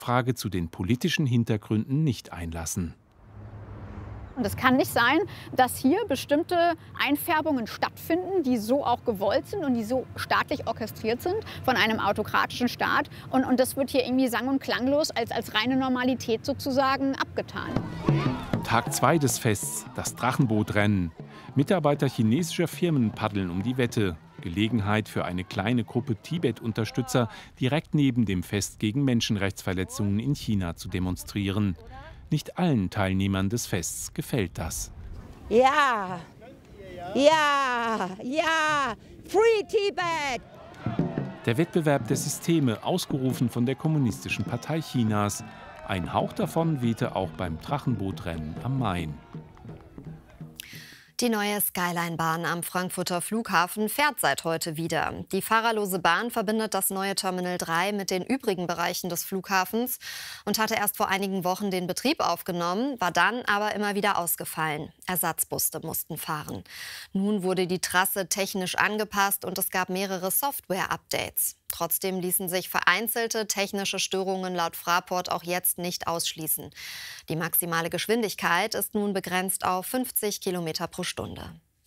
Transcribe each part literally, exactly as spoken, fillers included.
Frage zu den politischen Hintergründen nicht einlassen. Und es kann nicht sein, dass hier bestimmte Einfärbungen stattfinden, die so auch gewollt sind und die so staatlich orchestriert sind von einem autokratischen Staat. Und, und das wird hier irgendwie sang- und klanglos als, als reine Normalität sozusagen abgetan. Tag zwei des Fests, das Drachenbootrennen. Mitarbeiter chinesischer Firmen paddeln um die Wette. Gelegenheit für eine kleine Gruppe Tibet-Unterstützer, direkt neben dem Fest gegen Menschenrechtsverletzungen in China zu demonstrieren. Nicht allen Teilnehmern des Fests gefällt das. Ja, ja, ja, Free Tibet! Der Wettbewerb der Systeme, ausgerufen von der Kommunistischen Partei Chinas. Ein Hauch davon wehte auch beim Drachenbootrennen am Main. Die neue Skyline-Bahn am Frankfurter Flughafen fährt seit heute wieder. Die fahrerlose Bahn verbindet das neue Terminal drei mit den übrigen Bereichen des Flughafens und hatte erst vor einigen Wochen den Betrieb aufgenommen, war dann aber immer wieder ausgefallen. Ersatzbusse mussten fahren. Nun wurde die Trasse technisch angepasst und es gab mehrere Software-Updates. Trotzdem ließen sich vereinzelte technische Störungen laut Fraport auch jetzt nicht ausschließen. Die maximale Geschwindigkeit ist nun begrenzt auf fünfzig Kilometer pro Stunde.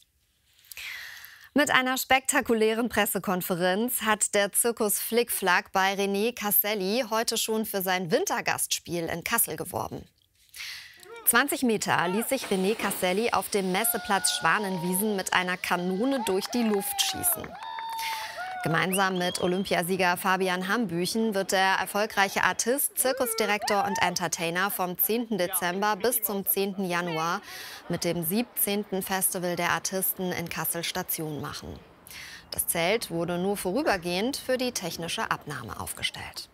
Mit einer spektakulären Pressekonferenz hat der Zirkus Flickflack bei René Casselli heute schon für sein Wintergastspiel in Kassel geworben. zwanzig Meter ließ sich René Casselli auf dem Messeplatz Schwanenwiesen mit einer Kanone durch die Luft schießen. Gemeinsam mit Olympiasieger Fabian Hambüchen wird der erfolgreiche Artist, Zirkusdirektor und Entertainer vom zehnten Dezember bis zum zehnten Januar mit dem siebzehnten Festival der Artisten in Kassel Station machen. Das Zelt wurde nur vorübergehend für die technische Abnahme aufgestellt.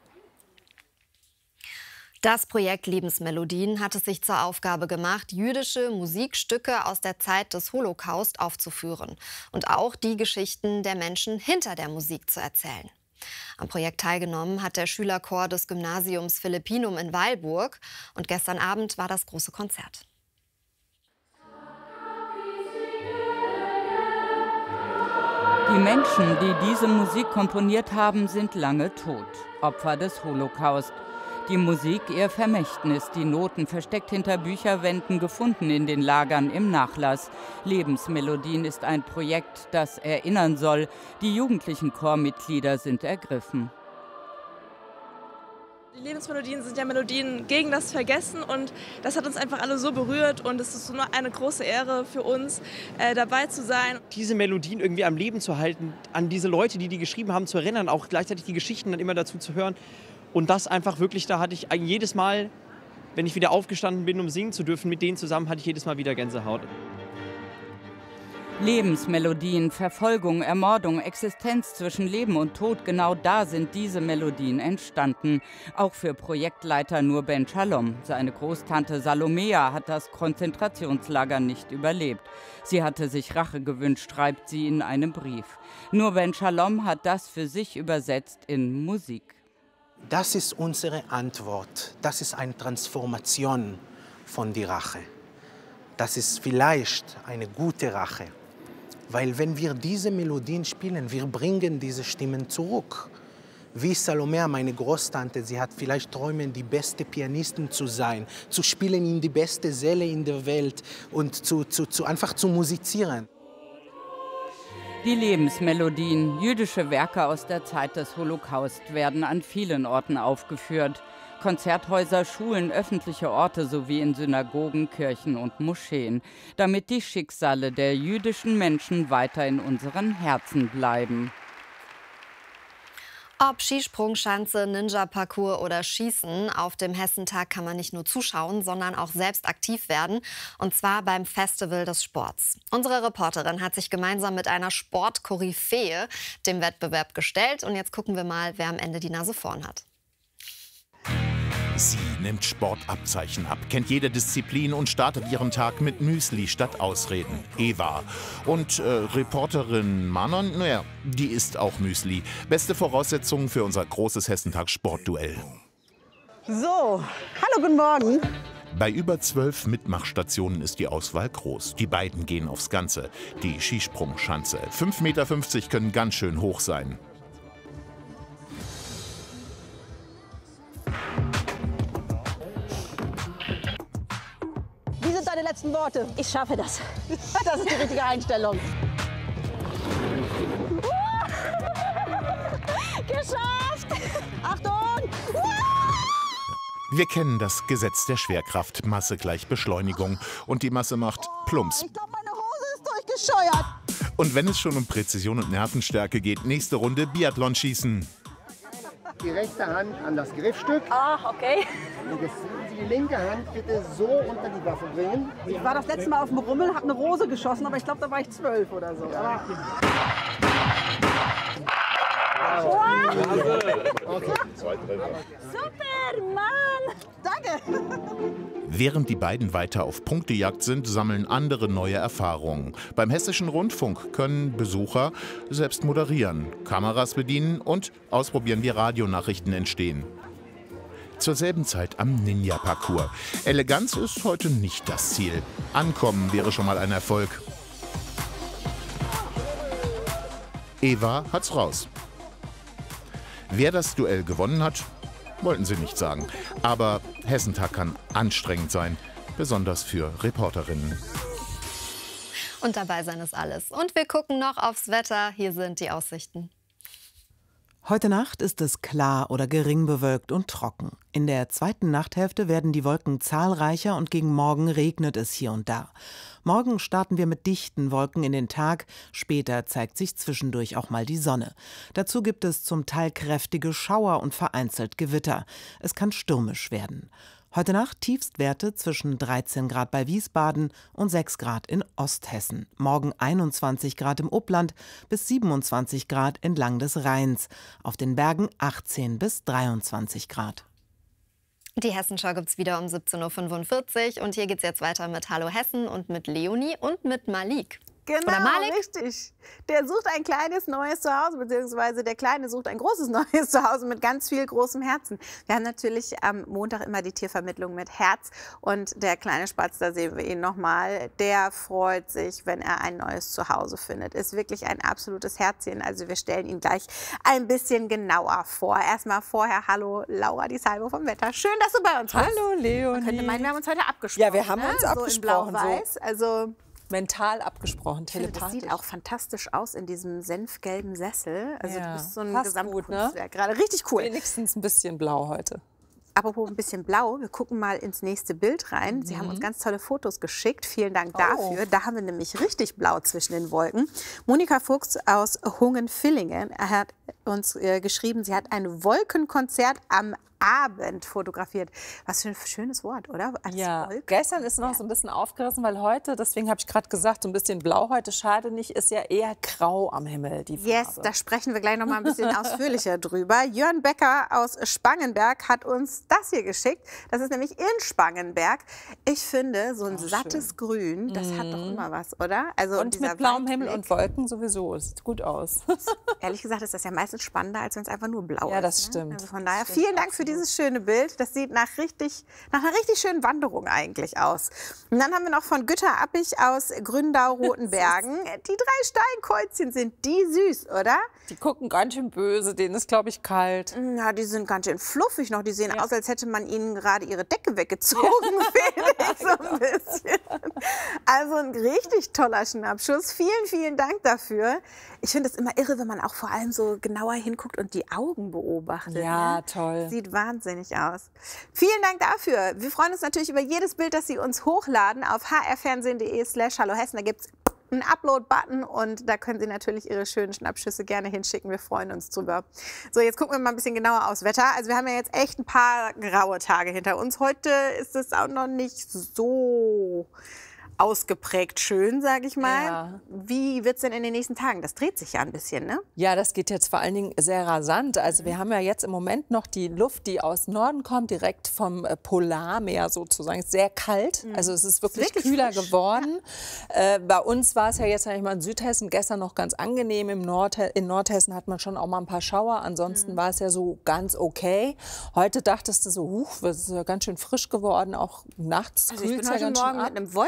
Das Projekt Lebensmelodien hat es sich zur Aufgabe gemacht, jüdische Musikstücke aus der Zeit des Holocaust aufzuführen und auch die Geschichten der Menschen hinter der Musik zu erzählen. Am Projekt teilgenommen hat der Schülerchor des Gymnasiums Philippinum in Weilburg und gestern Abend war das große Konzert. Die Menschen, die diese Musik komponiert haben, sind lange tot, Opfer des Holocaust. Die Musik ihr Vermächtnis, die Noten versteckt hinter Bücherwänden, gefunden in den Lagern im Nachlass. Lebensmelodien ist ein Projekt, das erinnern soll. Die jugendlichen Chormitglieder sind ergriffen. Die Lebensmelodien sind ja Melodien gegen das Vergessen und das hat uns einfach alle so berührt und es ist so eine große Ehre für uns, äh, dabei zu sein. Diese Melodien irgendwie am Leben zu halten, an diese Leute, die die geschrieben haben, zu erinnern, auch gleichzeitig die Geschichten dann immer dazu zu hören. Und das einfach wirklich, da hatte ich jedes Mal, wenn ich wieder aufgestanden bin, um singen zu dürfen, mit denen zusammen hatte ich jedes Mal wieder Gänsehaut. Lebensmelodien, Verfolgung, Ermordung, Existenz zwischen Leben und Tod, genau da sind diese Melodien entstanden. Auch für Projektleiter Nur Ben Shalom. Seine Großtante Salomea hat das Konzentrationslager nicht überlebt. Sie hatte sich Rache gewünscht, schreibt sie in einem Brief. Nur Ben Shalom hat das für sich übersetzt in Musik. Das ist unsere Antwort. Das ist eine Transformation von der Rache. Das ist vielleicht eine gute Rache. Weil wenn wir diese Melodien spielen, wir bringen diese Stimmen zurück. Wie Salomea, meine Großtante, sie hat vielleicht Träume, die beste Pianistin zu sein, zu spielen in die beste Säle in der Welt und zu, zu, zu einfach zu musizieren. Die Lebensmelodien, jüdische Werke aus der Zeit des Holocaust, werden an vielen Orten aufgeführt. Konzerthäuser, Schulen, öffentliche Orte sowie in Synagogen, Kirchen und Moscheen, damit die Schicksale der jüdischen Menschen weiter in unseren Herzen bleiben. Ob Skisprung, Schanze, Ninja-Parcours oder Schießen, auf dem Hessentag kann man nicht nur zuschauen, sondern auch selbst aktiv werden. Und zwar beim Festival des Sports. Unsere Reporterin hat sich gemeinsam mit einer Sportkoryphäe dem Wettbewerb gestellt. Und jetzt gucken wir mal, wer am Ende die Nase vorn hat. Sie nimmt Sportabzeichen ab, kennt jede Disziplin und startet ihren Tag mit Müsli statt Ausreden. Eva. Und äh, Reporterin Manon, naja, die isst auch Müsli. Beste Voraussetzungen für unser großes Hessentag-Sportduell. So, hallo, guten Morgen. Bei über zwölf Mitmachstationen ist die Auswahl groß. Die beiden gehen aufs Ganze. Die Skisprungschanze. fünf Meter fünfzig können ganz schön hoch sein. deine letzten Worte. Ich schaffe das. Das ist die richtige Einstellung. Geschafft! Achtung! Wir kennen das Gesetz der Schwerkraft. Masse gleich Beschleunigung. Und die Masse macht Plumps. Ich glaube, meine Hose ist durchgescheuert. Und wenn es schon um Präzision und Nervenstärke geht, nächste Runde Biathlon-Schießen. Die rechte Hand an das Griffstück. Ah, okay. Und jetzt Sie die linke Hand bitte so unter die Waffe bringen. Ich war das letzte Mal auf dem Rummel, habe eine Rose geschossen, aber ich glaube, da war ich zwölf oder so. Aber okay. Super, Mann! Danke! Während die beiden weiter auf Punktejagd sind, sammeln andere neue Erfahrungen. Beim Hessischen Rundfunk können Besucher selbst moderieren, Kameras bedienen und ausprobieren, wie Radionachrichten entstehen. Zur selben Zeit am Ninja-Parcours. Eleganz ist heute nicht das Ziel. Ankommen wäre schon mal ein Erfolg. Eva hat's raus. Wer das Duell gewonnen hat, wollten sie nicht sagen. Aber Hessentag kann anstrengend sein, besonders für Reporterinnen. Und dabei sein ist alles. Und wir gucken noch aufs Wetter. Hier sind die Aussichten. Heute Nacht ist es klar oder gering bewölkt und trocken. In der zweiten Nachthälfte werden die Wolken zahlreicher und gegen Morgen regnet es hier und da. Morgen starten wir mit dichten Wolken in den Tag, später zeigt sich zwischendurch auch mal die Sonne. Dazu gibt es zum Teil kräftige Schauer und vereinzelt Gewitter. Es kann stürmisch werden. Heute Nacht Tiefstwerte zwischen dreizehn Grad bei Wiesbaden und sechs Grad in Osthessen. Morgen einundzwanzig Grad im Upland bis siebenundzwanzig Grad entlang des Rheins. Auf den Bergen achtzehn bis dreiundzwanzig Grad. Die Hessenschau gibt es wieder um siebzehn Uhr fünfundvierzig. Und hier geht es jetzt weiter mit Hallo Hessen und mit Leonie und mit Malik. Genau, Oder Malik? Richtig. Der sucht ein kleines neues Zuhause, beziehungsweise der Kleine sucht ein großes neues Zuhause mit ganz viel großem Herzen. Wir haben natürlich am Montag immer die Tiervermittlung mit Herz und der kleine Spatz, da sehen wir ihn nochmal, der freut sich, wenn er ein neues Zuhause findet. Ist wirklich ein absolutes Herzchen, also wir stellen ihn gleich ein bisschen genauer vor. Erstmal vorher, hallo Laura, die Salvo vom Wetter. Schön, dass du bei uns bist. Hallo Leonie. Man könnte meinen, wir haben uns heute abgesprochen. Ja, wir haben uns ne? abgesprochen. So in Blau-Weiß, also... mental abgesprochen, telepathisch. Das sieht auch fantastisch aus in diesem senfgelben Sessel. Also ja, du bist so ein passt Gesamtkunstwerk. Gut, ne? Gerade richtig cool. Wenigstens ein bisschen blau heute. Apropos ein bisschen blau, wir gucken mal ins nächste Bild rein. Mhm. Sie haben uns ganz tolle Fotos geschickt. Vielen Dank dafür. Oh. Da haben wir nämlich richtig blau zwischen den Wolken. Monika Fuchs aus Hungen-Villingen hat uns äh, geschrieben, sie hat ein Wolkenkonzert am Abend fotografiert. Was für ein schönes Wort, oder? Als ja, Wolken. Gestern ist noch so ein bisschen aufgerissen, weil heute, deswegen habe ich gerade gesagt, so ein bisschen blau heute, schade nicht, ist ja eher grau am Himmel, die Farbe. Yes, da sprechen wir gleich noch mal ein bisschen ausführlicher drüber. Jörn Becker aus Spangenberg hat uns das hier geschickt. Das ist nämlich in Spangenberg. Ich finde, so ein oh, sattes schön. Grün, das mm. hat doch immer was, oder? Also und mit blauem Himmel und Wolken sowieso. Das sieht gut aus. Ehrlich gesagt ist das ja meistens spannender, als wenn es einfach nur blau ist. Ja, das ne? stimmt. Also von daher, das vielen Dank für dieses schöne Bild. Das sieht nach, richtig, nach einer richtig schönen Wanderung eigentlich aus. Und dann haben wir noch von Gütter Appich aus Gründau-Rotenbergen. Die drei Steinkäuzchen, sind die süß, oder? Die gucken ganz schön böse, denen ist, glaube ich, kalt. Ja, die sind ganz schön fluffig noch. Die sehen ja. aus, als hätte man ihnen gerade ihre Decke weggezogen, finde ich so ein bisschen. Also ein richtig toller Schnappschuss. Vielen, vielen Dank dafür. Ich finde es immer irre, wenn man auch vor allem so genauer hinguckt und die Augen beobachtet. Ja, ne? toll. Sieht wahnsinnig aus. Vielen Dank dafür. Wir freuen uns natürlich über jedes Bild, das Sie uns hochladen auf h r fernsehen punkt de slash hallo Hessen. Da gibt es einen Upload-Button und da können Sie natürlich Ihre schönen Schnappschüsse gerne hinschicken. Wir freuen uns drüber. So, jetzt gucken wir mal ein bisschen genauer aufs Wetter. Also wir haben ja jetzt echt ein paar graue Tage hinter uns. Heute ist es auch noch nicht so ausgeprägt schön, sage ich mal. Ja. Wie wird es denn in den nächsten Tagen? Das dreht sich ja ein bisschen, ne? Ja, das geht jetzt vor allen Dingen sehr rasant. Also wir haben ja jetzt im Moment noch die Luft, die aus Norden kommt, direkt vom Polarmeer sozusagen. Sehr kalt, mhm. also es ist wirklich, wirklich kühler frisch. geworden. Ja. Äh, bei uns war es ja jetzt eigentlich mal in Südhessen gestern noch ganz angenehm. Im Nord in Nordhessen hat man schon auch mal ein paar Schauer. Ansonsten mhm. war es ja so ganz okay. Heute dachtest du so, huch, es ist ja ganz schön frisch geworden. Auch nachts also kühlt es ja ganz schön ab. Morgen mit einem Wollkleid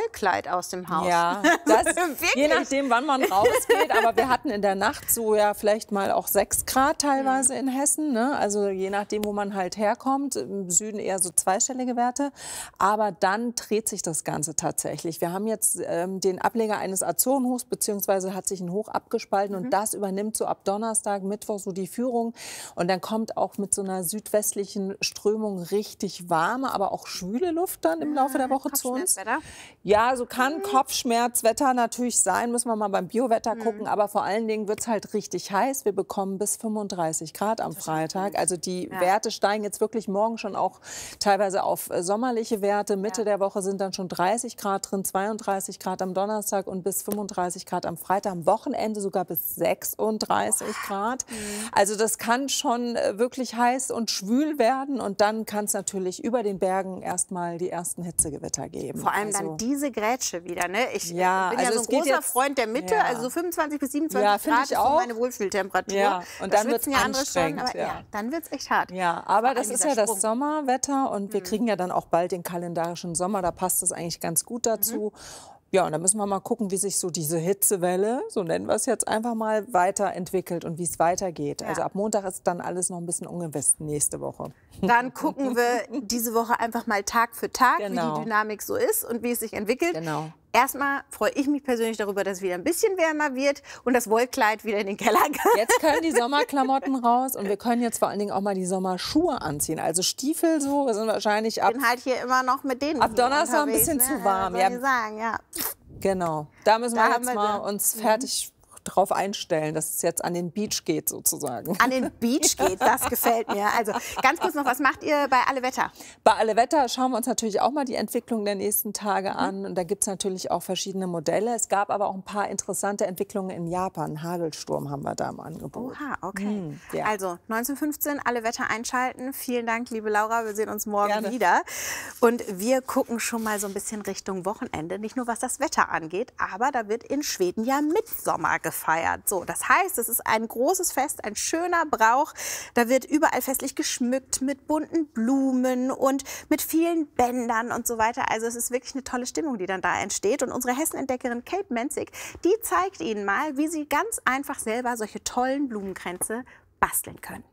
weit aus dem Haus. Ja, das, je nachdem, wann man rausgeht. Aber wir hatten in der Nacht so ja vielleicht mal auch sechs Grad teilweise in Hessen. Ne? Also je nachdem, wo man halt herkommt. Im Süden eher so zweistellige Werte. Aber dann dreht sich das Ganze tatsächlich. Wir haben jetzt ähm, den Ableger eines Azorenhochs, beziehungsweise hat sich ein Hoch abgespalten. Mhm. Und das übernimmt so ab Donnerstag, Mittwoch so die Führung. Und dann kommt auch mit so einer südwestlichen Strömung richtig warme, aber auch schwüle Luft dann im Laufe der Woche zu uns. Ja, so kann mhm. Kopfschmerzwetter natürlich sein, müssen wir mal beim Biowetter mhm. gucken, aber vor allen Dingen wird es halt richtig heiß. Wir bekommen bis fünfunddreißig Grad am Freitag, also die ja. Werte steigen jetzt wirklich morgen schon auch teilweise auf äh, sommerliche Werte. Mitte ja. der Woche sind dann schon dreißig Grad drin, zweiunddreißig Grad am Donnerstag und bis fünfunddreißig Grad am Freitag, am Wochenende sogar bis sechsunddreißig oh. Grad. Mhm. Also das kann schon äh, wirklich heiß und schwül werden und dann kann es natürlich über den Bergen erstmal die ersten Hitzegewitter geben. Vor allem also, dann diese Grätsche wieder. Ne? Ich ja, bin also ja so ein großer jetzt, Freund der Mitte, ja. also so fünfundzwanzig bis siebenundzwanzig ja, Grad ist so auch. meine Wohlfühltemperatur. Ja. Und dann wird es ja andere schon, aber ja. ja, dann wird es echt hart. Ja, aber Vor das ist ja Sprung. das Sommerwetter und wir Mhm. kriegen ja dann auch bald den kalendarischen Sommer, da passt das eigentlich ganz gut dazu. Mhm. Ja, und da müssen wir mal gucken, wie sich so diese Hitzewelle, so nennen wir es jetzt einfach mal, weiterentwickelt und wie es weitergeht. Ja. Also ab Montag ist dann alles noch ein bisschen ungewiss nächste Woche. Dann gucken wir diese Woche einfach mal Tag für Tag, genau. wie die Dynamik so ist und wie es sich entwickelt. Genau. Erstmal freue ich mich persönlich darüber, dass es wieder ein bisschen wärmer wird und das Wollkleid wieder in den Keller kann. Jetzt können die Sommerklamotten raus und wir können jetzt vor allen Dingen auch mal die Sommerschuhe anziehen. Also Stiefel so, wir sind wahrscheinlich ab... Ich bin halt hier immer noch mit denen ab Donnerstag ein bisschen ne? zu warm. Ja, sagen, ja. Genau, da müssen da wir jetzt wir mal wir. uns fertig drauf einstellen, dass es jetzt an den Beach geht sozusagen. An den Beach geht, das gefällt mir. Also ganz kurz noch, was macht ihr bei Alle Wetter? Bei Alle Wetter schauen wir uns natürlich auch mal die Entwicklung der nächsten Tage an. Und da gibt es natürlich auch verschiedene Modelle. Es gab aber auch ein paar interessante Entwicklungen in Japan. Hagelsturm haben wir da im Angebot. Oha, okay. Hm, ja. Also neunzehn fünfzehn, Alle Wetter einschalten. Vielen Dank, liebe Laura. Wir sehen uns morgen Gerne. wieder. Und wir gucken schon mal so ein bisschen Richtung Wochenende. Nicht nur was das Wetter angeht, aber da wird in Schweden ja Mittsommer gefeiert. So, das heißt, es ist ein großes Fest, ein schöner Brauch. Da wird überall festlich geschmückt mit bunten Blumen und mit vielen Bändern und so weiter. Also es ist wirklich eine tolle Stimmung, die dann da entsteht. Und unsere Hessenentdeckerin Kate Menzig, die zeigt Ihnen mal, wie Sie ganz einfach selber solche tollen Blumenkränze basteln können.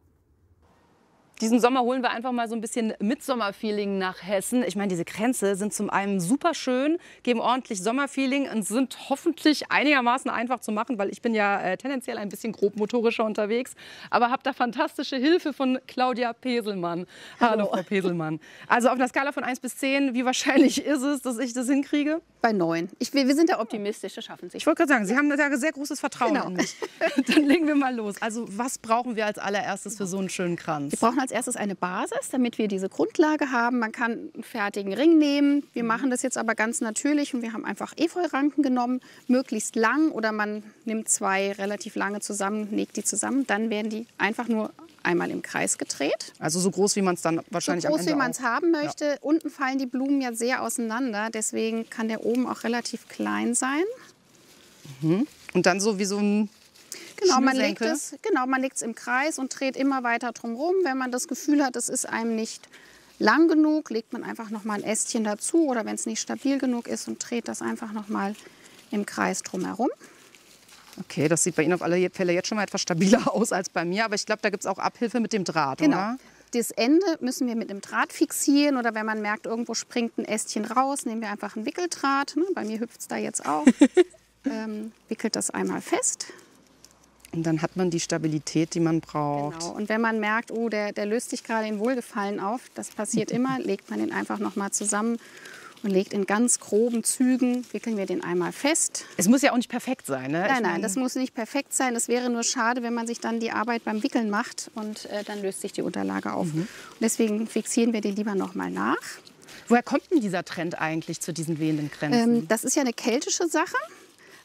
Diesen Sommer holen wir einfach mal so ein bisschen Mitsommerfeeling nach Hessen. Ich meine, diese Kränze sind zum einen super schön, geben ordentlich Sommerfeeling und sind hoffentlich einigermaßen einfach zu machen, weil ich bin ja äh, tendenziell ein bisschen grobmotorischer unterwegs. Aber habe da fantastische Hilfe von Claudia Peselmann. Hallo, Hallo Frau Peselmann. Also auf einer Skala von eins bis zehn, wie wahrscheinlich ist es, dass ich das hinkriege? Bei neun. Ich, wir, wir sind da optimistisch, das schaffen Sie. Ich wollte gerade sagen, Sie haben da sehr großes Vertrauen Genau. in mich. Dann legen wir mal los. Also was brauchen wir als allererstes für so einen schönen Kranz? Wir brauchen als erstes eine Basis, damit wir diese Grundlage haben. Man kann einen fertigen Ring nehmen. Wir machen das jetzt aber ganz natürlich und wir haben einfach Efeuranken genommen, möglichst lang, oder man nimmt zwei relativ lange zusammen, legt die zusammen. Dann werden die einfach nur einmal im Kreis gedreht. Also so groß, wie man es dann wahrscheinlich so groß, am Ende wie man es auch. haben möchte. Ja. Unten fallen die Blumen ja sehr auseinander, deswegen kann der oben auch relativ klein sein. Mhm. Und dann so wie so ein Genau, man legt es, genau, man legt es im Kreis und dreht immer weiter drum rum. Wenn man das Gefühl hat, es ist einem nicht lang genug, legt man einfach noch mal ein Ästchen dazu, oder wenn es nicht stabil genug ist, und dreht das einfach noch mal im Kreis drumherum. Okay, das sieht bei Ihnen auf alle Fälle jetzt schon mal etwas stabiler aus als bei mir, aber ich glaube, da gibt es auch Abhilfe mit dem Draht, genau. oder? Das Ende müssen wir mit einem Draht fixieren, oder wenn man merkt, irgendwo springt ein Ästchen raus, nehmen wir einfach einen Wickeldraht. Ne? Bei mir hüpft es da jetzt auch. ähm, wickelt das einmal fest. Und dann hat man die Stabilität, die man braucht. Genau. Und wenn man merkt, oh, der, der löst sich gerade in Wohlgefallen auf, das passiert immer, legt man den einfach noch mal zusammen und legt in ganz groben Zügen, wickeln wir den einmal fest. Es muss ja auch nicht perfekt sein, ne? Nein, ich nein, mein... das muss nicht perfekt sein. Das wäre nur schade, wenn man sich dann die Arbeit beim Wickeln macht und äh, dann löst sich die Unterlage auf. Mhm. Und deswegen fixieren wir den lieber noch mal nach. Woher kommt denn dieser Trend eigentlich zu diesen wehenden Kränzen? Ähm, das ist ja eine keltische Sache.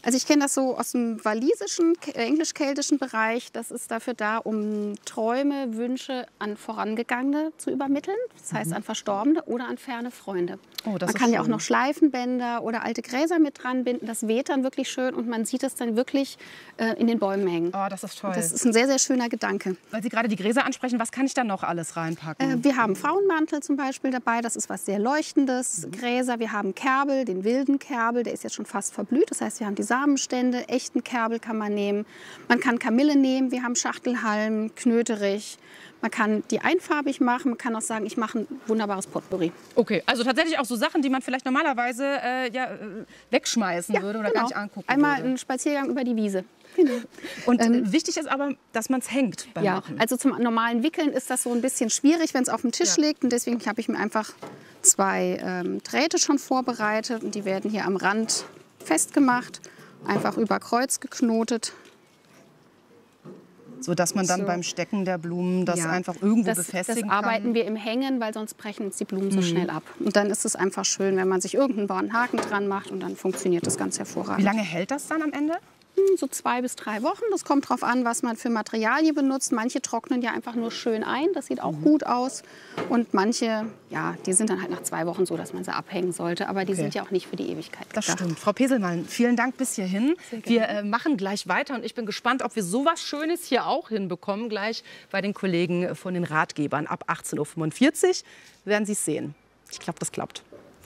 Also ich kenne das so aus dem walisischen, englisch-keltischen Bereich. Das ist dafür da, um Träume, Wünsche an Vorangegangene zu übermitteln. Das heißt Mhm. an Verstorbene oder an ferne Freunde. Oh, das man ist kann ja auch schön. noch Schleifenbänder oder alte Gräser mit dran binden. Das weht dann wirklich schön und man sieht es dann wirklich äh, in den Bäumen hängen. Oh, das ist toll. Das ist ein sehr, sehr schöner Gedanke. Weil Sie gerade die Gräser ansprechen, was kann ich da noch alles reinpacken? Äh, wir haben Frauenmantel zum Beispiel dabei, das ist was sehr Leuchtendes. Gräser, wir haben Kerbel, den wilden Kerbel, der ist jetzt schon fast verblüht. Das heißt, wir haben die Samenstände, echten Kerbel kann man nehmen. Man kann Kamille nehmen, wir haben Schachtelhalm, Knöterich. Man kann die einfarbig machen, man kann auch sagen, ich mache ein wunderbares Potpourri. Okay, also tatsächlich auch so Sachen, die man vielleicht normalerweise äh, ja, äh, wegschmeißen würde oder genau. gar nicht angucken Einmal würde. einen Spaziergang über die Wiese. Genau. Und Ähm, wichtig ist aber, dass man es hängt beim Ja, Machen. also zum normalen Wickeln ist das so ein bisschen schwierig, wenn es auf dem Tisch Ja. liegt. Und deswegen habe ich mir einfach zwei ähm, Drähte schon vorbereitet. Und die werden hier am Rand festgemacht, einfach über Kreuz geknotet. So dass man dann So. beim Stecken der Blumen das Ja. einfach irgendwo das, befestigen Das kann. arbeiten wir im Hängen, weil sonst brechen uns die Blumen so Mhm. schnell ab. Und dann ist es einfach schön, wenn man sich irgendeinen Haken dran macht und dann funktioniert das ganz hervorragend. Wie lange hält das dann am Ende? Hm, So zwei bis drei Wochen. Das kommt drauf an, was man für Materialien benutzt. Manche trocknen ja einfach nur schön ein. Das sieht auch Mhm. gut aus. Und manche, ja, die sind dann halt nach zwei Wochen so, dass man sie abhängen sollte. Aber die Okay. sind ja auch nicht für die Ewigkeit Das gedacht. stimmt. Frau Peselmann, vielen Dank bis hierhin. Sehr Wir gerne. äh, machen gleich weiter und ich bin gespannt, ob wir sowas Schönes hier auch hinbekommen, gleich bei den Kollegen von den Ratgebern. Ab achtzehn Uhr fünfundvierzig werden Sie es sehen. Ich glaube, das klappt.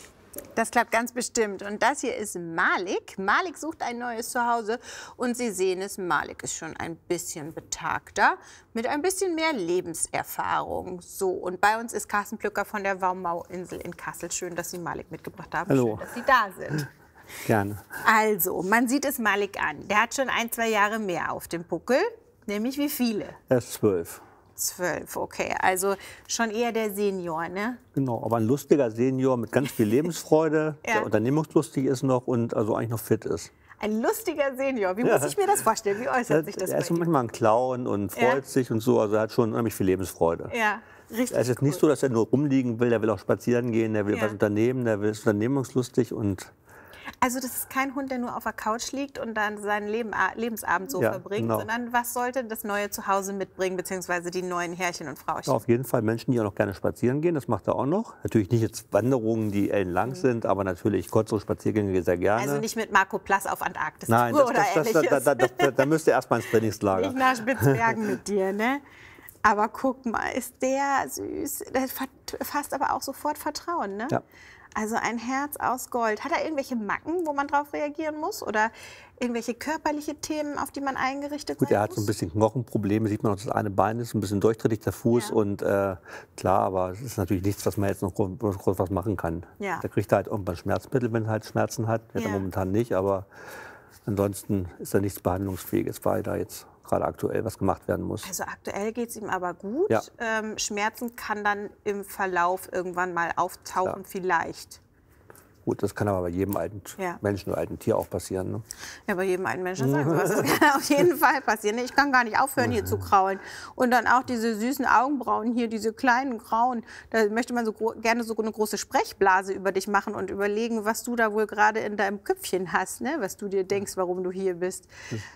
Das klappt ganz bestimmt. Und das hier ist Malik. Malik sucht ein neues Zuhause. Und Sie sehen es, Malik ist schon ein bisschen betagter, mit ein bisschen mehr Lebenserfahrung. So, und bei uns ist Carsten Plücker von der Waumau-Insel in Kassel. Schön, dass Sie Malik mitgebracht haben. Hallo. Schön, dass Sie da sind. Gerne. Also, man sieht es Malik an. Der hat schon ein, zwei Jahre mehr auf dem Puckel. Nämlich wie viele? Er ist zwölf. Zwölf, okay. Also schon eher der Senior, ne? Genau, aber ein lustiger Senior mit ganz viel Lebensfreude, Ja. der unternehmungslustig ist noch und also eigentlich noch fit ist. Ein lustiger Senior. Wie Ja. muss ich mir das vorstellen? Wie äußert sich das er bei ist ihm? manchmal ein Clown und freut Ja. sich und so, also er hat schon unheimlich viel Lebensfreude. Ja, richtig. Er ist jetzt nicht so, dass er nur rumliegen will, der will auch spazieren gehen, der will Ja. was unternehmen, der will ist unternehmungslustig und Also das ist kein Hund, der nur auf der Couch liegt und dann seinen Leben, Lebensabend so Ja, verbringt, genau. sondern was sollte das neue Zuhause mitbringen, beziehungsweise die neuen Herrchen und Frauchen? ja, auf jeden Fall Menschen, die auch noch gerne spazieren gehen, das macht er auch noch. Natürlich nicht jetzt Wanderungen, die ellenlang sind, aber natürlich kürzere Spaziergänge sehr gerne. Also nicht mit Marco Plass auf Antarktis Nein, Tour das, oder das, das, ähnliches. da, da, da, da müsst ihr erst mal ins Trainingslager. Nicht nach Spitzbergen mit dir, ne? Aber guck mal, ist der süß. Der fasst aber auch sofort Vertrauen, ne? Ja. Also ein Herz aus Gold. Hat er irgendwelche Macken, wo man drauf reagieren muss? Oder irgendwelche körperliche Themen, auf die man eingerichtet Gut, sein er hat muss? so ein bisschen Knochenprobleme, sieht man auch, das eine Bein ist ein bisschen durchtrittig, der Fuß. Und äh, klar, aber es ist natürlich nichts, was man jetzt noch groß, groß was machen kann. Ja. Da kriegt er halt irgendwann Schmerzmittel, wenn er halt Schmerzen hat. Hat Ja. er momentan nicht, aber ansonsten ist da nichts Behandlungsfähiges, weil da jetzt gerade aktuell was gemacht werden muss. Also aktuell geht es ihm aber gut. Ja. Ähm, Schmerzen kann dann im Verlauf irgendwann mal auftauchen, vielleicht. Gut, das kann aber bei jedem alten Ja. Menschen oder alten Tier auch passieren. Ne? Ja, bei jedem einen Menschen sagen sowas. Das kann auf jeden Fall passieren. Ich kann gar nicht aufhören, hier zu kraulen. Und dann auch diese süßen Augenbrauen hier, diese kleinen grauen. Da möchte man so gro- gerne so eine große Sprechblase über dich machen und überlegen, was du da wohl gerade in deinem Köpfchen hast, ne? Was du dir denkst, warum du hier bist.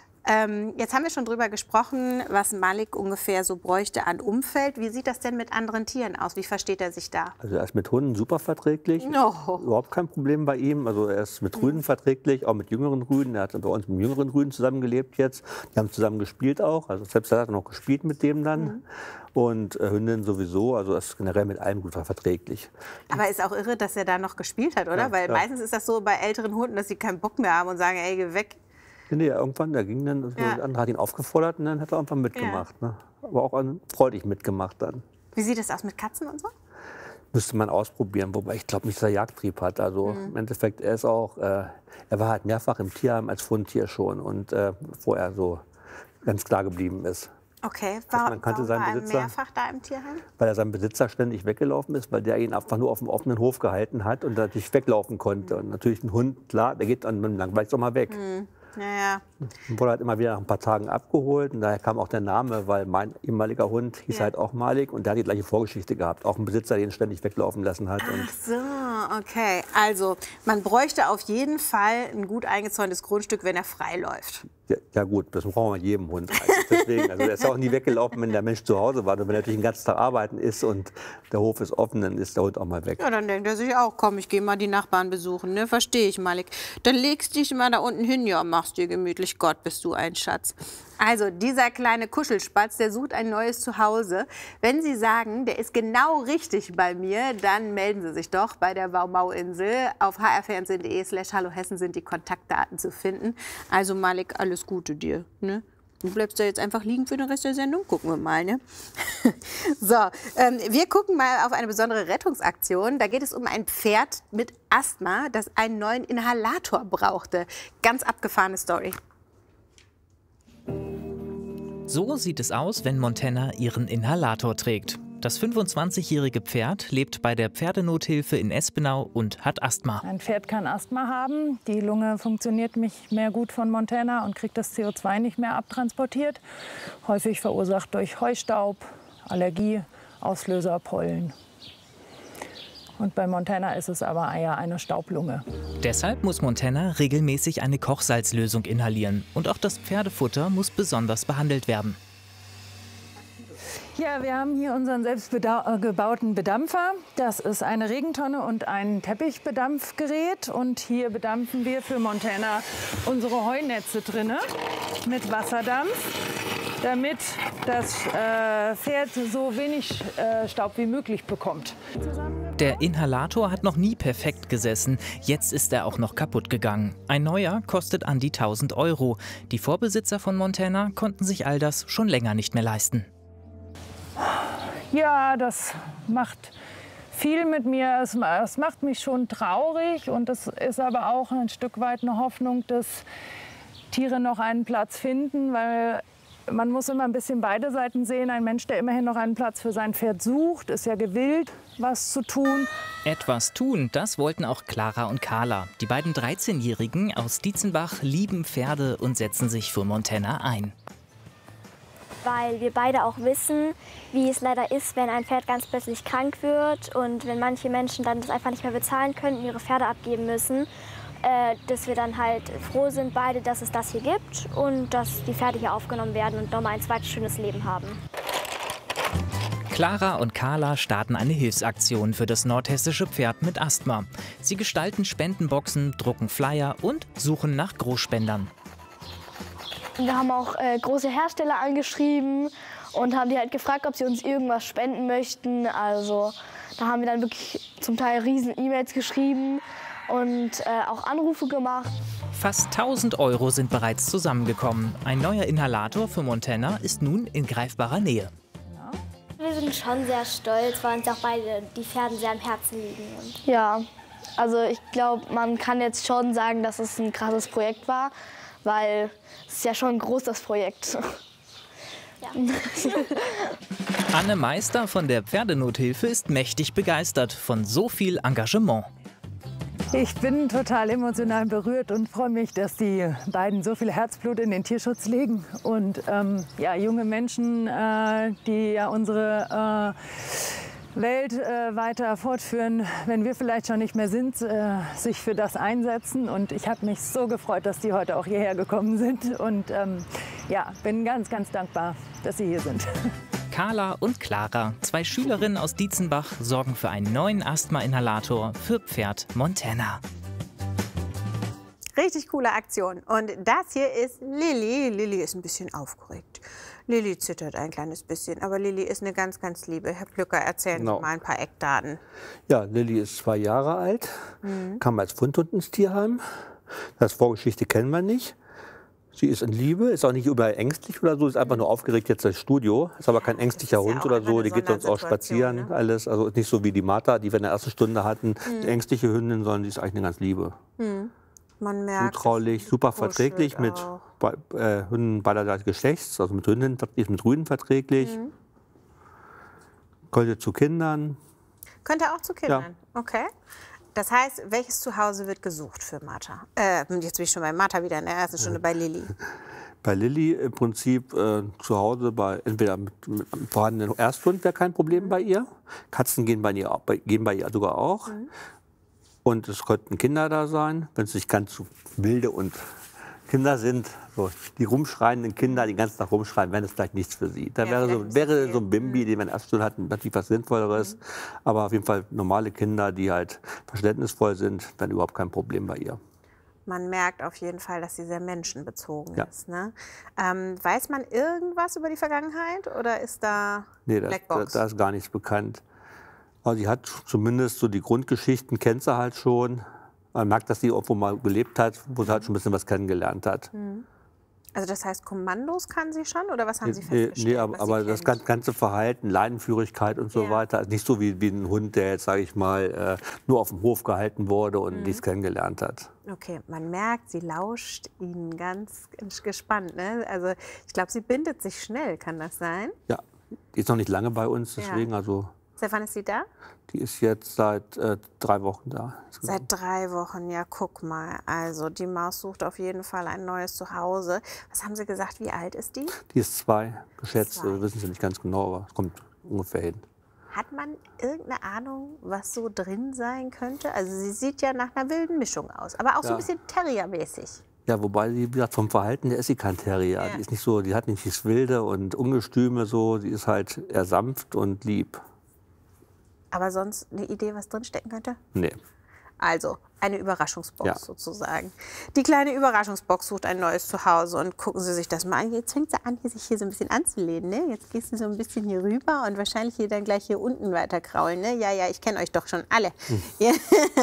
Ähm, jetzt haben wir schon drüber gesprochen, was Malik ungefähr so bräuchte an Umfeld. Wie sieht das denn mit anderen Tieren aus? Wie versteht er sich da? Also er ist mit Hunden super verträglich. No. Überhaupt kein Problem bei ihm. Also er ist mit Rüden verträglich, auch mit jüngeren Rüden. Er hat bei uns mit jüngeren Rüden zusammengelebt jetzt. Die haben zusammen gespielt auch. Also selbst er hat noch gespielt mit dem dann. Mhm. Und äh, Hündin sowieso. Also er ist generell mit allem gut verträglich. Aber ist auch irre, dass er da noch gespielt hat, oder? Ja, Weil ja. meistens ist das so bei älteren Hunden, dass sie keinen Bock mehr haben und sagen, ey, geh weg. Nee, irgendwann, der ging dann, Ja. der andere hat ihn aufgefordert und dann hat er einfach mitgemacht. Ne? Aber auch an, freudig mitgemacht dann. Wie sieht das aus mit Katzen und so? Müsste man ausprobieren, wobei ich glaube nicht, dass er Jagdtrieb hat. Also Mhm. im Endeffekt, er ist auch, äh, er war halt mehrfach im Tierheim als Fundtier schon und äh, bevor er so ganz klar geblieben ist. Okay, Also war, man kannte warum seinen war er Besitzer, mehrfach da im Tierheim? weil er seinem Besitzer ständig weggelaufen ist, weil der ihn einfach nur auf dem offenen Hof gehalten hat und natürlich weglaufen konnte. Und natürlich ein Hund, klar, der geht dann langweilig auch mal weg. Hm. Naja. Dann wurde halt immer wieder nach ein paar Tagen abgeholt und daher kam auch der Name, weil mein ehemaliger Hund hieß Ja. halt auch Malik und der hat die gleiche Vorgeschichte gehabt. Auch ein Besitzer, den ständig weglaufen lassen hat. Und Ach so, Ah, okay. Also, man bräuchte auf jeden Fall ein gut eingezäuntes Grundstück, wenn er frei läuft. Ja, ja gut, das brauchen wir jedem Hund. Also deswegen, also der ist auch nie weggelaufen, wenn der Mensch zu Hause war. Und wenn er natürlich den ganzen Tag arbeiten ist und der Hof ist offen, dann ist der Hund auch mal weg. Ja, dann denkt er sich auch, komm, ich gehe mal die Nachbarn besuchen, ne? Verstehe ich, Malik. Dann legst dich mal da unten hin, ja, machst dir gemütlich. Gott, bist du ein Schatz. Also, dieser kleine Kuschelspatz, der sucht ein neues Zuhause. Wenn Sie sagen, der ist genau richtig bei mir, dann melden Sie sich doch bei der Mau-Mau-Insel. Auf h r fernsehen punkt d e slash hallo hessen sind die Kontaktdaten zu finden. Also, Malik, alles Gute dir, ne? Du bleibst da jetzt einfach liegen für den Rest der Sendung. Gucken wir mal, ne? So, ähm, wir gucken mal auf eine besondere Rettungsaktion. Da geht es um ein Pferd mit Asthma, das einen neuen Inhalator brauchte. Ganz abgefahrene Story. So sieht es aus, wenn Montana ihren Inhalator trägt. Das fünfundzwanzigjährige Pferd lebt bei der Pferdenothilfe in Espenau und hat Asthma. Ein Pferd kann Asthma haben. Die Lunge funktioniert nicht mehr gut von Montana und kriegt das C O zwei nicht mehr abtransportiert. Häufig verursacht durch Heustaub, Allergie, Auslöser, Pollen. Und bei Montana ist es aber eher eine Staublunge. Deshalb muss Montana regelmäßig eine Kochsalzlösung inhalieren. Und auch das Pferdefutter muss besonders behandelt werden. Ja, wir haben hier unseren selbstgebauten Bedampfer. Das ist eine Regentonne und ein Teppichbedampfgerät. Und hier bedampfen wir für Montana unsere Heunetze drinne mit Wasserdampf, damit das äh, Pferd so wenig äh, Staub wie möglich bekommt. Der Inhalator hat noch nie perfekt gesessen. Jetzt ist er auch noch kaputt gegangen. Ein neuer kostet an die tausend Euro. Die Vorbesitzer von Montana konnten sich all das schon länger nicht mehr leisten. Ja, das macht viel mit mir. Es, es macht mich schon traurig und es ist aber auch ein Stück weit eine Hoffnung, dass Tiere noch einen Platz finden, weil man muss immer ein bisschen beide Seiten sehen. Ein Mensch, der immerhin noch einen Platz für sein Pferd sucht, ist ja gewillt, was zu tun. Etwas tun, das wollten auch Clara und Carla. Die beiden dreizehnjährigen aus Dietzenbach lieben Pferde und setzen sich für Montana ein. Weil wir beide auch wissen, wie es leider ist, wenn ein Pferd ganz plötzlich krank wird und wenn manche Menschen dann das einfach nicht mehr bezahlen können und ihre Pferde abgeben müssen, äh, dass wir dann halt froh sind beide, dass es das hier gibt und dass die Pferde hier aufgenommen werden und nochmal ein zweites schönes Leben haben. Clara und Carla starten eine Hilfsaktion für das nordhessische Pferd mit Asthma. Sie gestalten Spendenboxen, drucken Flyer und suchen nach Großspendern. Wir haben auch äh, große Hersteller angeschrieben und haben die halt gefragt, ob sie uns irgendwas spenden möchten. Also da haben wir dann wirklich zum Teil riesen E-Mails geschrieben und äh, auch Anrufe gemacht. Fast tausend Euro sind bereits zusammengekommen. Ein neuer Inhalator für Montana ist nun in greifbarer Nähe. Wir sind schon sehr stolz, weil uns auch beide die Pferde sehr am Herzen liegen. Und ja, also ich glaube, man kann jetzt schon sagen, dass es ein krasses Projekt war. Weil es ist ja schon ein großes Projekt. Ja. Anne Meister von der Pferdenothilfe ist mächtig begeistert von so viel Engagement. Ich bin total emotional berührt und freue mich, dass die beiden so viel Herzblut in den Tierschutz legen. Und ähm, ja, junge Menschen, äh, die ja unsere äh, Welt äh, weiter fortführen, wenn wir vielleicht schon nicht mehr sind, äh, sich für das einsetzen. Und ich habe mich so gefreut, dass die heute auch hierher gekommen sind. Und ähm, ja, bin ganz, ganz dankbar, dass sie hier sind. Carla und Clara, zwei Schülerinnen aus Dietzenbach, sorgen für einen neuen Asthma-Inhalator für Pferd Montana. Richtig coole Aktion. Und das hier ist Lilly. Lilly ist ein bisschen aufgeregt. Lilly zittert ein kleines bisschen, aber Lilly ist eine ganz, ganz liebe. Herr Plücker, erzählen Genau. Sie mal ein paar Eckdaten. Ja, Lilly ist zwei Jahre alt, Mhm. kam als Fundhund ins Tierheim. Das Vorgeschichte kennen wir nicht. Sie ist in Liebe, ist auch nicht überall ängstlich oder so, ist einfach nur aufgeregt jetzt das Studio. Ist aber kein ängstlicher ja Hund auch oder immer so, eine die geht sonst auch Sondersituation, spazieren, alles. Also ist nicht so wie die Martha, die wir in der ersten Stunde hatten, Mhm. eine ängstliche Hündin, sondern die ist eigentlich eine ganz liebe. Hm. Man merkt, Zutraulich, super kuschelt verträglich mit auch. bei- äh, Hunden beiderseits Geschlechts, also mit Hündinnen, verträglich, mit Rüden verträglich. Mhm. Könnte zu Kindern. Könnte auch zu Kindern. Okay. Das heißt, welches Zuhause wird gesucht für Martha? Äh, jetzt bin ich schon bei Martha wieder in der ersten Stunde bei Lilly. Bei Lilly im Prinzip äh, zu Hause bei entweder mit, mit einem vorhandenen Ersthund wäre kein Problem bei ihr. Katzen gehen bei ihr, auch- bei, gehen bei ihr sogar auch. Mhm. Und es könnten Kinder da sein, wenn es nicht ganz so wilde und Kinder sind, so die rumschreienden Kinder, die den ganzen Tag rumschreien, wäre das vielleicht nichts für sie. Da Ja, wäre, vielleicht so, wäre so ein Bimbi, den wir in der Erststunde hatten, natürlich was Sinnvolleres. Mhm. Aber auf jeden Fall normale Kinder, die halt verständnisvoll sind, wären überhaupt kein Problem bei ihr. Man merkt auf jeden Fall, dass sie sehr menschenbezogen Ja. ist. Ne? Ähm, weiß man irgendwas über die Vergangenheit oder ist da Nee, da, da, Blackbox? da ist gar nichts bekannt. Aber sie hat zumindest so die Grundgeschichten, kennt sie halt schon. Man merkt, dass sie irgendwo mal gelebt hat, wo sie halt schon ein bisschen was kennengelernt hat. Mhm. Also das heißt, Kommandos kann sie schon oder was haben Sie Nee, festgestellt? nee, aber, was sie aber das kennt? ganze Verhalten, Leinenführigkeit und so Ja. weiter, also nicht so wie, wie ein Hund, der jetzt, sage ich mal, äh, nur auf dem Hof gehalten wurde und Mhm. nichts kennengelernt hat. Okay, man merkt, sie lauscht Ihnen ganz gespannt. Ne? Also ich glaube, sie bindet sich schnell, kann das sein? Ja, die ist noch nicht lange bei uns, deswegen, Ja. also Seit wann ist sie da? die ist jetzt seit äh, drei Wochen da. Seit drei Wochen, ja, guck mal. Also die Maus sucht auf jeden Fall ein neues Zuhause. Was haben Sie gesagt, wie alt ist die? Die ist zwei, geschätzt, Zwei. äh, wissen Sie nicht ganz genau, aber es kommt ungefähr hin. Hat man irgendeine Ahnung, was so drin sein könnte? Also sie sieht ja nach einer wilden Mischung aus, aber auch so Ja. ein bisschen Terriermäßig. Ja, wobei sie, wie gesagt, vom Verhalten her ist sie kein Terrier. Ja. Die ist nicht so, die hat nicht das Wilde und Ungestüme so, die ist halt eher sanft und lieb. Aber sonst eine Idee, was drinstecken könnte? Nee. Also eine Überraschungsbox Ja. sozusagen. Die kleine Überraschungsbox sucht ein neues Zuhause und gucken Sie sich das mal an. Jetzt fängt sie an, hier sich hier so ein bisschen anzulehnen. Ne? Jetzt gehst du so ein bisschen hier rüber und wahrscheinlich hier dann gleich hier unten weiter kraulen. Ne? Ja, ja, ich kenne euch doch schon alle. Hm. Ja.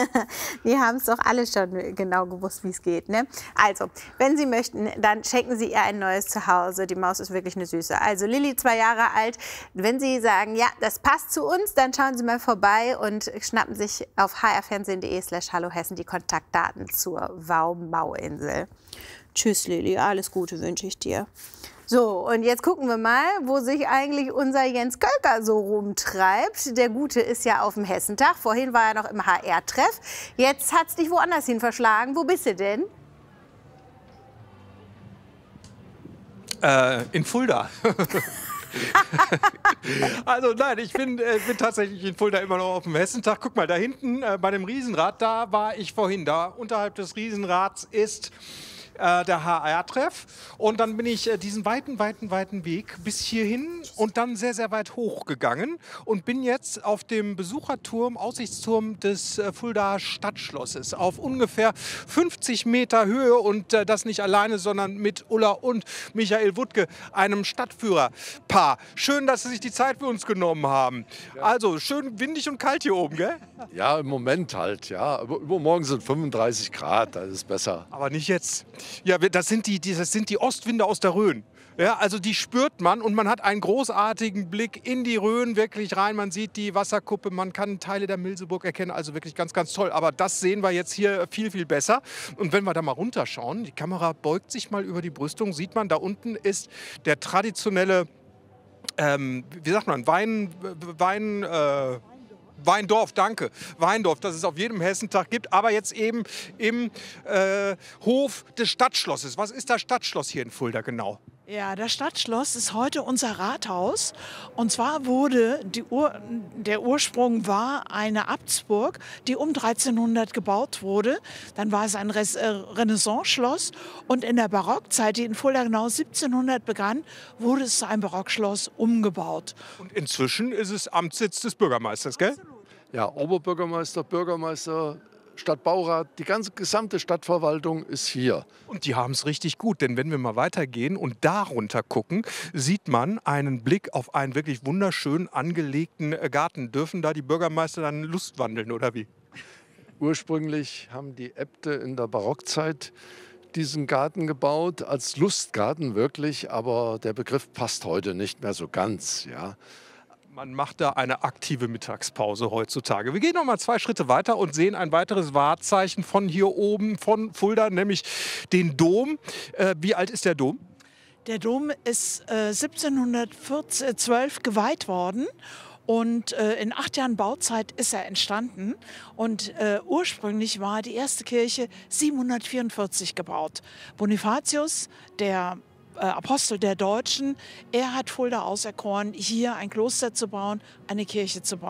Wir haben es doch alle schon genau gewusst, wie es geht. Ne? Also, wenn Sie möchten, dann schenken Sie ihr ein neues Zuhause. Die Maus ist wirklich eine Süße. Also Lilly, zwei Jahre alt. Wenn Sie sagen, ja, das passt zu uns, dann schauen Sie mal vorbei und schnappen sich auf h r fernsehen punkt d e slash hallo Hessen die Kontaktdaten zur Waumauinsel. Tschüss Lilly, alles Gute wünsche ich dir. So, und jetzt gucken wir mal, wo sich eigentlich unser Jens Kölker so rumtreibt. Der Gute ist ja auf dem Hessentag. Vorhin war er noch im H R-Treff. Jetzt hat es dich woanders hin verschlagen. Wo bist du denn? Äh, in Fulda. Also nein, ich bin, äh, bin tatsächlich in Fulda immer noch auf dem Hessentag. Guck mal, da hinten äh, bei dem Riesenrad, da war ich vorhin. Da unterhalb des Riesenrads ist äh, der H R-Treff. Und dann bin ich äh, diesen weiten, weiten, weiten Weg bis hierhin und dann sehr, sehr weit hoch gegangen und bin jetzt auf dem Besucherturm, Aussichtsturm des äh, Fuldaer Stadtschlosses auf ungefähr fünfzig Meter Höhe und äh, das nicht alleine, sondern mit Ulla und Michael Wuttke, einem Stadtführerpaar. Schön, dass Sie sich die Zeit für uns genommen haben. Also schön windig und kalt hier oben, gell? Ja, im Moment halt, ja. Aber übermorgen sind fünfunddreißig Grad, das ist besser. Aber nicht jetzt. Ja, das sind die, die, das sind die Ostwinde aus der Rhön. Ja, also die spürt man und man hat einen großartigen Blick in die Rhön wirklich rein. Man sieht die Wasserkuppe, man kann Teile der Milseburg erkennen. Also wirklich ganz, ganz toll. Aber das sehen wir jetzt hier viel, viel besser. Und wenn wir da mal runterschauen, die Kamera beugt sich mal über die Brüstung, sieht man, da unten ist der traditionelle, ähm, wie sagt man, Wein, Wein, äh, Weindorf, danke. Weindorf, das es auf jedem Hessentag gibt, aber jetzt eben im äh, Hof des Stadtschlosses. Was ist das Stadtschloss hier in Fulda genau? Ja, das Stadtschloss ist heute unser Rathaus. Und zwar wurde die Ur der Ursprung war eine Abtsburg, die um dreizehnhundert gebaut wurde. Dann war es ein Res äh, Renaissance-Schloss. Und in der Barockzeit, die in Fulda genau siebzehnhundert begann, wurde es zu einem Barockschloss umgebaut. Und inzwischen ist es Amtssitz des Bürgermeisters, gell? Ja, Oberbürgermeister, Bürgermeister, Stadtbaurat, die ganze gesamte Stadtverwaltung ist hier. Und die haben es richtig gut, denn wenn wir mal weitergehen und da runter gucken, sieht man einen Blick auf einen wirklich wunderschön angelegten Garten. Dürfen da die Bürgermeister dann lustwandeln oder wie? Ursprünglich haben die Äbte in der Barockzeit diesen Garten gebaut, als Lustgarten wirklich, aber der Begriff passt heute nicht mehr so ganz, ja. Man macht da eine aktive Mittagspause heutzutage. Wir gehen noch mal zwei Schritte weiter und sehen ein weiteres Wahrzeichen von hier oben, von Fulda, nämlich den Dom. Äh, wie alt ist der Dom? Der Dom ist äh, siebzehnhundertzwölf geweiht worden. Und äh, in acht Jahren Bauzeit ist er entstanden. Und äh, ursprünglich war die erste Kirche siebenhundertvierundvierzig gebaut. Bonifatius, der äh, Apostel der Deutschen, er hat Fulda auserkoren, hier ein Kloster zu bauen, eine Kirche zu bauen.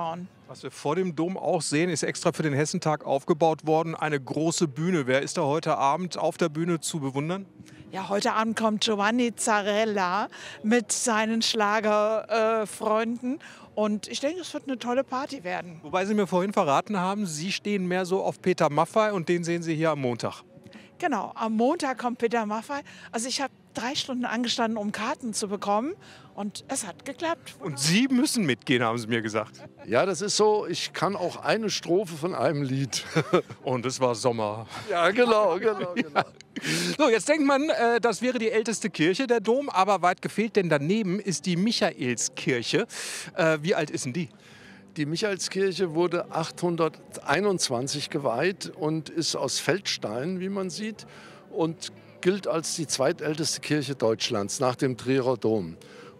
Was wir vor dem Dom auch sehen, ist extra für den Hessentag aufgebaut worden, eine große Bühne. Wer ist da heute Abend auf der Bühne zu bewundern? Ja, heute Abend kommt Giovanni Zarella mit seinen Schlagerfreunden. Äh, und ich denke, es wird eine tolle Party werden. Wobei Sie mir vorhin verraten haben, Sie stehen mehr so auf Peter Maffay und den sehen Sie hier am Montag. Genau, am Montag kommt Peter Maffay. Also ich habe drei Stunden angestanden, um Karten zu bekommen. Und es hat geklappt. Und Sie müssen mitgehen, haben Sie mir gesagt. Ja, das ist so. Ich kann auch eine Strophe von einem Lied. Und es war Sommer. Ja, genau, genau, genau. Ja. So, jetzt denkt man, äh, das wäre die älteste Kirche, der Dom. Aber weit gefehlt, denn daneben ist die Michaelskirche. Äh, wie alt ist denn die? Die Michaelskirche wurde achthunderteinundzwanzig geweiht und ist aus Feldstein, wie man sieht. Und gilt als die zweitälteste Kirche Deutschlands nach dem Trierer Dom.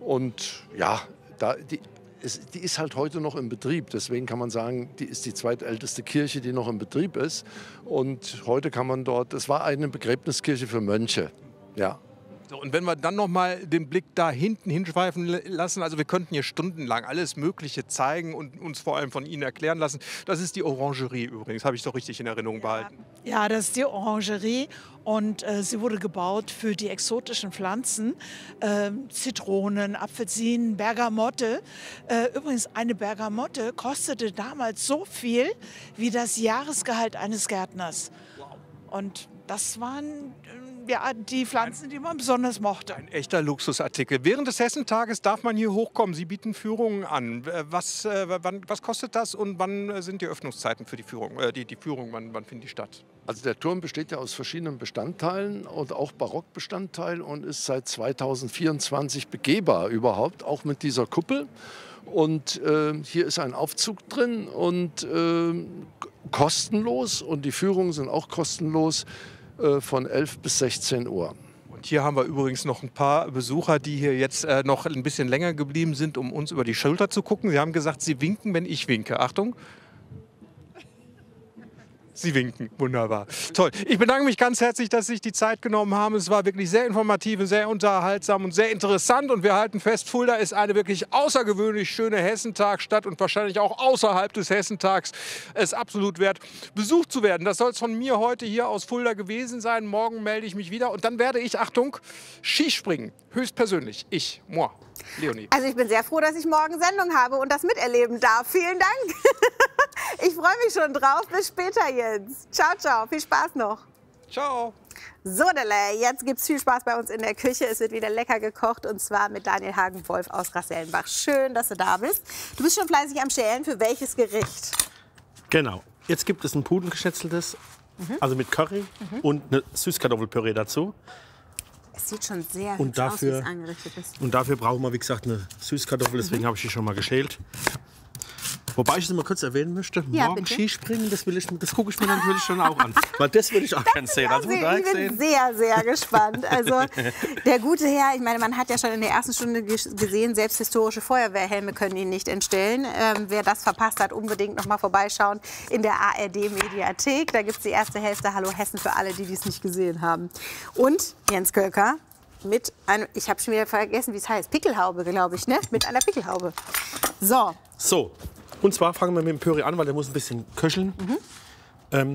Und ja, da, die, ist, die ist halt heute noch im Betrieb. Deswegen kann man sagen, die ist die zweitälteste Kirche, die noch im Betrieb ist. Und heute kann man dort, es war eine Begräbniskirche für Mönche. Ja. So, und wenn wir dann noch mal den Blick da hinten hinschweifen lassen, also wir könnten hier stundenlang alles Mögliche zeigen und uns vor allem von Ihnen erklären lassen. Das ist die Orangerie übrigens, habe ich doch richtig in Erinnerung behalten. Ja, das ist die Orangerie und äh, sie wurde gebaut für die exotischen Pflanzen, äh, Zitronen, Apfelsinen, Bergamotte. Äh, übrigens, eine Bergamotte kostete damals so viel wie das Jahresgehalt eines Gärtners. Und das waren äh, ja, die Pflanzen, die man besonders mochte. Ein echter Luxusartikel. Während des Hessentages darf man hier hochkommen. Sie bieten Führungen an. Was, äh, wann, was kostet das und wann sind die Öffnungszeiten für die Führung? Äh, die, die Führung, wann, wann findet die statt? Also der Turm besteht ja aus verschiedenen Bestandteilen und auch Barockbestandteilen und ist seit zweitausendvierundzwanzig begehbar überhaupt, auch mit dieser Kuppel. Und äh, hier ist ein Aufzug drin und äh, kostenlos und die Führungen sind auch kostenlos äh, von elf bis sechzehn Uhr. Und hier haben wir übrigens noch ein paar Besucher, die hier jetzt äh, noch ein bisschen länger geblieben sind, um uns über die Schulter zu gucken. Sie haben gesagt, Sie winken, wenn ich winke. Achtung. Sie winken, wunderbar. Toll. Ich bedanke mich ganz herzlich, dass Sie sich die Zeit genommen haben. Es war wirklich sehr informativ, sehr unterhaltsam und sehr interessant. Und wir halten fest, Fulda ist eine wirklich außergewöhnlich schöne Hessentagsstadt und wahrscheinlich auch außerhalb des Hessentags es absolut wert, besucht zu werden. Das soll es von mir heute hier aus Fulda gewesen sein. Morgen melde ich mich wieder und dann werde ich, Achtung, Skispringen. Höchstpersönlich. Ich, moi, Leonie. Also ich bin sehr froh, dass ich morgen Sendung habe und das miterleben darf. Vielen Dank. Ich freue mich schon drauf. Bis später, Jens. Ciao, ciao. Viel Spaß noch. Ciao. So, Dele, jetzt gibt es viel Spaß bei uns in der Küche. Es wird wieder lecker gekocht und zwar mit Daniel Hagen-Wolf aus Rassellenbach. Schön, dass du da bist. Du bist schon fleißig am Schälen. Für welches Gericht? Genau. Jetzt gibt es ein Pudengeschnetzeltes, mhm. also mit Curry mhm. und eine Süßkartoffelpüree dazu. Es sieht schon sehr und hübsch dafür, aus, wie es angerichtet ist. Und dafür brauchen wir, wie gesagt, eine Süßkartoffel. Deswegen mhm. habe ich die schon mal geschält. Wobei ich es mal kurz erwähnen möchte, ja, morgen bitte? Skispringen, das, das gucke ich mir dann natürlich schon auch an. Weil das würde ich auch gerne sehen. Also, ich bin sehen. sehr, sehr gespannt. Also der gute Herr, ich meine, man hat ja schon in der ersten Stunde gesehen, selbst historische Feuerwehrhelme können ihn nicht entstellen. Ähm, wer das verpasst hat, unbedingt noch mal vorbeischauen in der A R D-Mediathek. Da gibt es die erste Hälfte Hallo Hessen für alle, die dies nicht gesehen haben. Und Jens Kölker mit einem, ich habe schon wieder vergessen, wie es heißt, Pickelhaube, glaube ich, ne? Mit einer Pickelhaube. So. So. Und zwar fangen wir mit dem Püree an, weil der muss ein bisschen köcheln. Mhm. Ähm,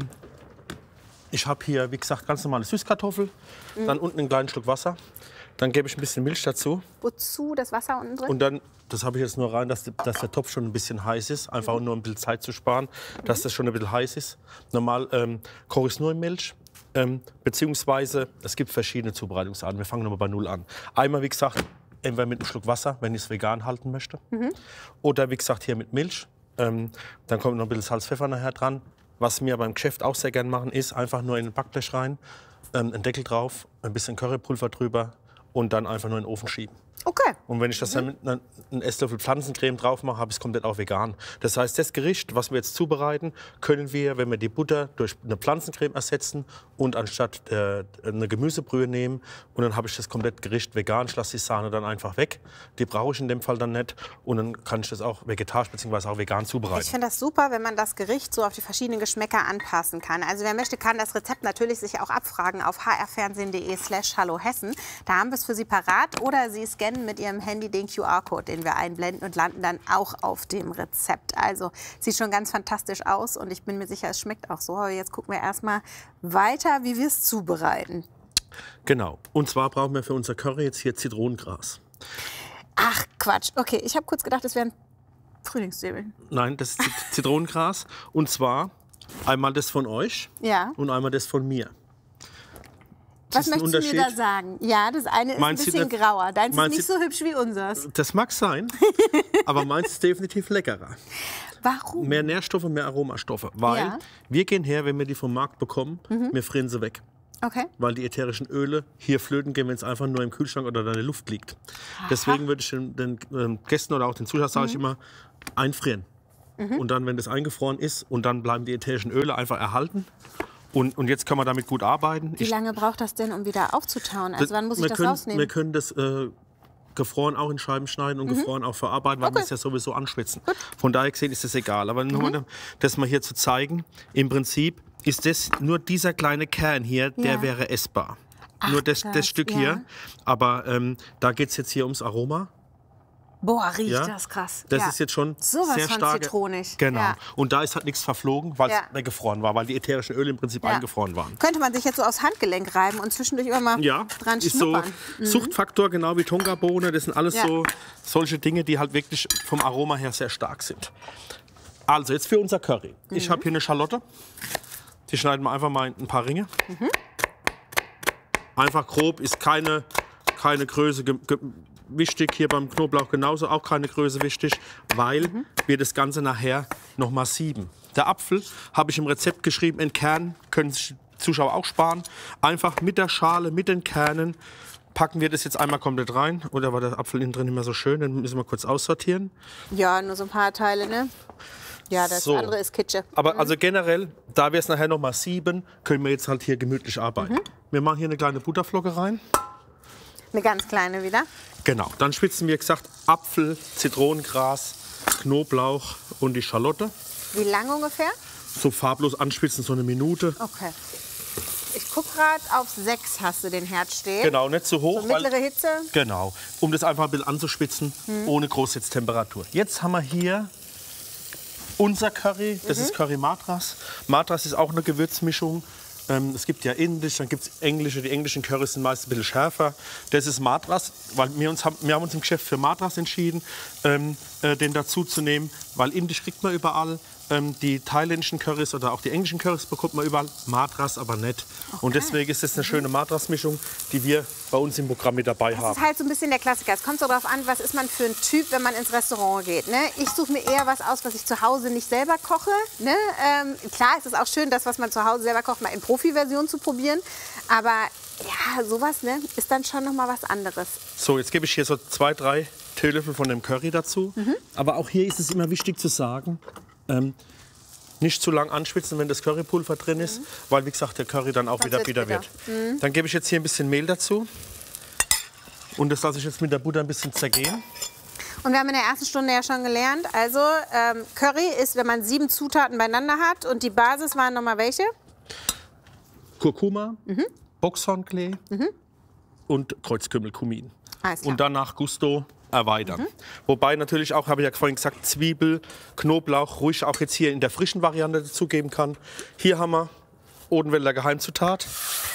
ich habe hier, wie gesagt, ganz normale Süßkartoffel. Mhm. Dann unten einen kleinen Schluck Wasser. Dann gebe ich ein bisschen Milch dazu. Wozu das Wasser unten drin? Und dann, das habe ich jetzt nur rein, dass, dass der Topf schon ein bisschen heiß ist. Einfach mhm. nur ein bisschen Zeit zu sparen, dass das schon ein bisschen heiß ist. Normal ähm, koche ich es nur in Milch. Ähm, beziehungsweise, es gibt verschiedene Zubereitungsarten. Wir fangen nochmal bei Null an. Einmal, wie gesagt, entweder mit einem Schluck Wasser, wenn ich es vegan halten möchte. Mhm. Oder wie gesagt, hier mit Milch. Ähm, dann kommt noch ein bisschen Salz, Pfeffer nachher dran. Was wir beim Geschäft auch sehr gerne machen, ist einfach nur in ein Backblech rein, ähm, einen Deckel drauf, ein bisschen Currypulver drüber und dann einfach nur in den Ofen schieben. Okay. Und wenn ich das dann mit einer, einen Esslöffel Pflanzencreme drauf mache, habe ich es komplett auch vegan. Das heißt, das Gericht, was wir jetzt zubereiten, können wir, wenn wir die Butter durch eine Pflanzencreme ersetzen und anstatt äh, eine Gemüsebrühe nehmen. Und dann habe ich das komplett Gericht vegan. Ich lasse die Sahne dann einfach weg. Die brauche ich in dem Fall dann nicht. Und dann kann ich das auch vegetarisch bzw. auch vegan zubereiten. Ich finde das super, wenn man das Gericht so auf die verschiedenen Geschmäcker anpassen kann. Also wer möchte, kann das Rezept natürlich sich auch abfragen auf h r fernsehen punkt de slash hallo hessen. Da haben wir es für Sie parat. Oder Sie scannen scannen mit Ihrem Handy den Q R-Code, den wir einblenden und landen dann auch auf dem Rezept. Also sieht schon ganz fantastisch aus und ich bin mir sicher, es schmeckt auch so. Aber jetzt gucken wir erstmal weiter, wie wir es zubereiten. Genau. Und zwar brauchen wir für unser Curry jetzt hier Zitronengras. Ach, Quatsch. Okay, ich habe kurz gedacht, das wären Frühlingszwiebeln. Nein, das ist Zitronengras. Und zwar einmal das von euch Ja. und einmal das von mir. Was möchtest du mir da sagen? Ja, das eine ist Meinst ein du bisschen das- grauer. Deins ist meinst nicht du- so hübsch wie unseres. Das mag sein, aber meins ist definitiv leckerer. Warum? Mehr Nährstoffe, mehr Aromastoffe. Weil Ja. wir gehen her, wenn wir die vom Markt bekommen, Mhm. wir frieren sie weg. Okay. Weil die ätherischen Öle hier flöten gehen, wenn es einfach nur im Kühlschrank oder in der Luft liegt. Aha. Deswegen würde ich den, den ähm, Gästen oder auch den Zuschauern sage ich Mhm. immer, einfrieren. Mhm. Und dann, wenn das eingefroren ist, und dann bleiben die ätherischen Öle einfach erhalten. Und, und jetzt kann man damit gut arbeiten. Wie Ich- lange braucht das denn, um wieder aufzutauen? Also wann muss ich wir das können, rausnehmen? Wir können das äh, gefroren auch in Scheiben schneiden und Mhm. gefroren auch verarbeiten, weil wir es ja sowieso anschwitzen. Von daher gesehen ist das egal. Aber nur Mhm. mal, das mal hier zu zeigen, im Prinzip ist das nur dieser kleine Kern hier, der Ja. wäre essbar. Ach, nur das, krass, das Stück ja. hier. Aber ähm, da geht es jetzt hier ums Aroma. Boah, riecht Ja, das krass. Das ja. ist jetzt schon Sowas sehr von stark. zitronig. Genau. Ja. Und da ist halt nichts verflogen, weil es Ja. weggefroren war, weil die ätherischen Öle im Prinzip Ja. eingefroren waren. Könnte man sich jetzt so aufs Handgelenk reiben und zwischendurch immer mal Ja, dran ist so schnuppern. Mhm. Suchtfaktor, genau wie Tongabohne. Das sind alles Ja. so solche Dinge, die halt wirklich vom Aroma her sehr stark sind. Also jetzt für unser Curry. Ich Mhm. habe hier eine Schalotte. Die schneiden wir einfach mal in ein paar Ringe. Mhm. Einfach grob, ist keine, keine Größe ge ge wichtig. Hier beim Knoblauch genauso auch keine Größe wichtig, weil Mhm. wir das Ganze nachher noch mal sieben. Der Apfel habe ich im Rezept geschrieben, entkernen, können sich die Zuschauer auch sparen. Einfach mit der Schale, mit den Kernen packen wir das jetzt einmal komplett rein. Oder war der Apfel innen drin immer so schön? Den müssen wir kurz aussortieren. Ja, nur so ein paar Teile, ne? Ja, das So. andere ist Kitsche. Aber also generell, da wir es nachher noch mal sieben, können wir jetzt halt hier gemütlich arbeiten. Mhm. Wir machen hier eine kleine Butterflocke rein. Eine ganz kleine wieder. Genau, dann schwitzen wir, wie gesagt, Apfel, Zitronengras, Knoblauch und die Schalotte. Wie lang ungefähr? So farblos anschwitzen, so eine Minute. Okay. Ich guck gerade, auf sechs hast du den Herd stehen. Genau, nicht zu hoch. So mittlere weil, Hitze. Genau, um das einfach ein bisschen anzuschwitzen, Mhm. ohne Großhitztemperatur. Jetzt haben wir hier unser Curry, das Mhm. ist Curry Madras. Madras ist auch eine Gewürzmischung. Ähm, es gibt ja indisch, dann gibt es englische. Die englischen Currys sind meist ein bisschen schärfer. Das ist Madras, weil wir, uns haben, wir haben uns im Geschäft für Madras entschieden, ähm, äh, den dazu zu nehmen, weil indisch kriegt man überall. Ähm, die thailändischen Currys oder auch die englischen Currys bekommt man überall. Madras aber nicht. Und deswegen ist es eine schöne Madras-Mischung, die wir bei uns im Programm mit dabei Das haben. ist halt so ein bisschen der Klassiker. Es kommt so darauf an, was ist man für ein Typ, wenn man ins Restaurant geht. Ne? Ich suche mir eher was aus, was ich zu Hause nicht selber koche. Ne? Ähm, klar ist es auch schön, das, was man zu Hause selber kocht, mal in Profi-Version zu probieren. Aber ja, sowas ne, ist dann schon noch mal was anderes. So, jetzt gebe ich hier so zwei, drei Teelöffel von dem Curry dazu. Mhm. Aber auch hier ist es immer wichtig zu sagen, ähm, nicht zu lang anschwitzen, wenn das Currypulver drin ist, weil, wie gesagt, der Curry dann auch Sonst wieder wird's bitter bitter. wird. Mhm. Dann gebe ich jetzt hier ein bisschen Mehl dazu. Und das lasse ich jetzt mit der Butter ein bisschen zergehen. Und wir haben in der ersten Stunde ja schon gelernt, also ähm, Curry ist, wenn man sieben Zutaten beieinander hat. Und die Basis waren noch mal welche? Kurkuma, Mhm. Boxhornklee Mhm. und Kreuzkümmel, Kumin. Alles klar. Und dann nach Gusto erweitern. Wobei natürlich auch, habe ich ja vorhin gesagt, Zwiebel, Knoblauch ruhig auch jetzt hier in der frischen Variante dazugeben kann. Hier haben wir Odenwälder Geheimzutat.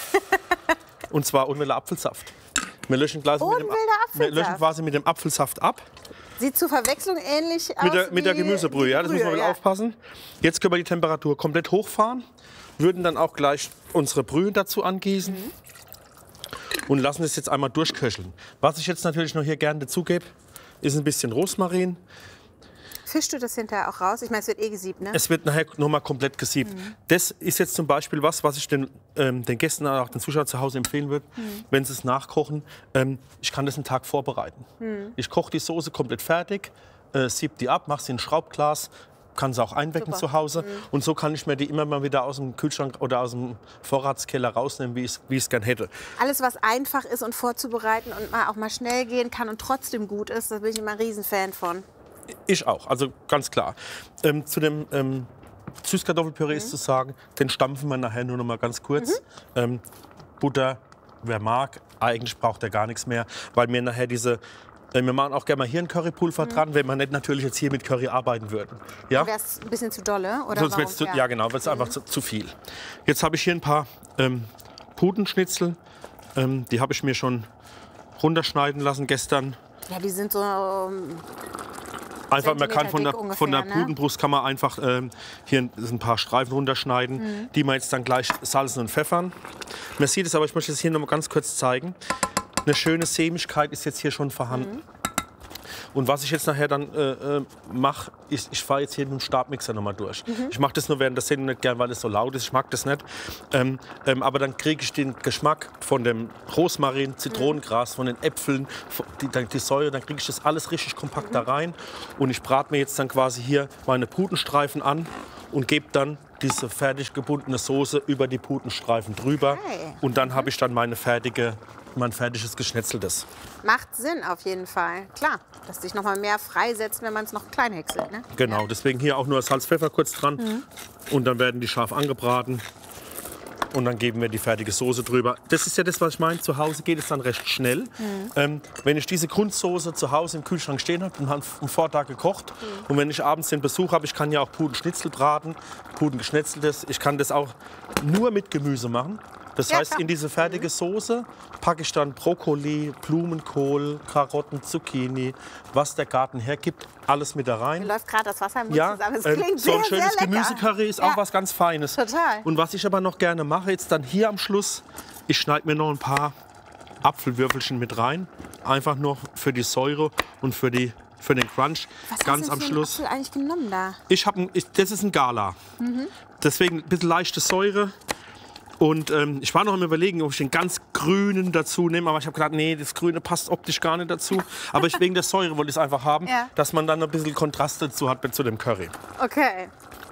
Und zwar Odenwälder Apfelsaft. Wir löschen, quasi mit dem, Odenwälder wir löschen Apfelsaft. quasi mit dem Apfelsaft ab. Sieht zur Verwechslung ähnlich aus Mit der, mit der wie Gemüsebrühe, die ja, das muss man Brühe, mal ja. aufpassen. Jetzt können wir die Temperatur komplett hochfahren, würden dann auch gleich unsere Brühe dazu angießen Mhm. und lassen es jetzt einmal durchköcheln. Was ich jetzt natürlich noch hier gerne dazugebe, ist ein bisschen Rosmarin. Fischst du das hinterher auch raus? Ich meine, es wird eh gesiebt, ne? Es wird nachher nochmal komplett gesiebt. Mhm. Das ist jetzt zum Beispiel was, was ich den, ähm, den Gästen und auch den Zuschauern zu Hause empfehlen würde, Mhm. wenn sie es nachkochen. Ähm, ich kann das einen Tag vorbereiten. Mhm. Ich koche die Soße komplett fertig, äh, sieb die ab, mache sie in ein Schraubglas, kann sie auch einwecken Super. zu Hause. Mhm. Und so kann ich mir die immer mal wieder aus dem Kühlschrank oder aus dem Vorratskeller rausnehmen, wie ich es wie ich's gern hätte. Alles, was einfach ist und vorzubereiten und mal auch mal schnell gehen kann und trotzdem gut ist, da bin ich immer ein Riesenfan von. Ich auch, also ganz klar. Ähm, zu dem ähm, Süßkartoffelpüree ist zu sagen, den stampfen wir nachher nur noch mal ganz kurz. Ähm, Butter, wer mag, eigentlich braucht er gar nichts mehr, weil mir nachher diese wir machen auch gerne mal hier ein Currypulver mhm. dran, wenn man nicht natürlich jetzt hier mit Curry arbeiten würde. Ja? Wäre es ein bisschen zu dolle? Oder Sonst wird's zu, ja. ja, genau, wird es mhm. einfach zu, zu viel. Jetzt habe ich hier ein paar ähm, Putenschnitzel. Ähm, die habe ich mir schon runterschneiden lassen gestern. Ja, die sind so... Um Einfach, man kann von der, ungefähr, von der ne? Putenbrust kann man einfach ähm, hier ein, ein paar Streifen runterschneiden, mhm. die man jetzt dann gleich salzen und pfeffern. Man sieht es aber, ich möchte es hier noch mal ganz kurz zeigen. Eine schöne Sämigkeit ist jetzt hier schon vorhanden. Mhm. Und was ich jetzt nachher dann äh, äh, mache, ist, ich fahre jetzt hier mit dem Stabmixer noch mal durch. Mhm. Ich mache das nur während der Sendung nicht gern, weil es so laut ist. Ich mag das nicht. Ähm, ähm, aber dann kriege ich den Geschmack von dem Rosmarin, Zitronengras, von den Äpfeln, die, die Säure. Dann kriege ich das alles richtig kompakt mhm. da rein. Und ich brate mir jetzt dann quasi hier meine Putenstreifen an und gebe dann diese fertig gebundene Soße über die Putenstreifen drüber. Okay. Und dann habe ich dann meine fertige mein fertiges Geschnetzeltes. Macht Sinn auf jeden Fall. Klar, dass sich noch mal mehr freisetzt, wenn man es noch klein häckselt. Ne? Genau, deswegen hier auch nur Salz, Pfeffer kurz dran. Mhm. Und dann werden die scharf angebraten. Und dann geben wir die fertige Soße drüber. Das ist ja das, was ich meine. Zu Hause geht es dann recht schnell. Mhm. Ähm, wenn ich diese Grundsoße zu Hause im Kühlschrank stehen habe, dann habe ich am Vortag gekocht. Mhm. Und wenn ich abends den Besuch habe, ich kann ja auch Putenschnitzel braten, Putengeschnetzeltes. Ich kann das auch nur mit Gemüse machen. Das heißt, in diese fertige Soße packe ich dann Brokkoli, Blumenkohl, Karotten, Zucchini, was der Garten hergibt, alles mit da rein. Mir läuft gerade das Wasser im Mund ja, zusammen. Es äh, klingt so ein sehr, schönes sehr lecker. Gemüsecurry ist ja. auch was ganz Feines. Total. Und was ich aber noch gerne mache, jetzt dann hier am Schluss, ich schneide mir noch ein paar Apfelwürfelchen mit rein. Einfach nur für die Säure und für, die, für den Crunch. Was ganz hast du am für Schluss. Apfel eigentlich genommen da? Ich habe, das ist ein Gala. Mhm. Deswegen ein bisschen leichte Säure. Und ähm, ich war noch am Überlegen, ob ich den ganz grünen dazu nehme. Aber ich habe gedacht, nee, das Grüne passt optisch gar nicht dazu. Aber ich, wegen der Säure wollte ich es einfach haben, ja. dass man dann ein bisschen Kontrast dazu hat zu dem Curry. Okay.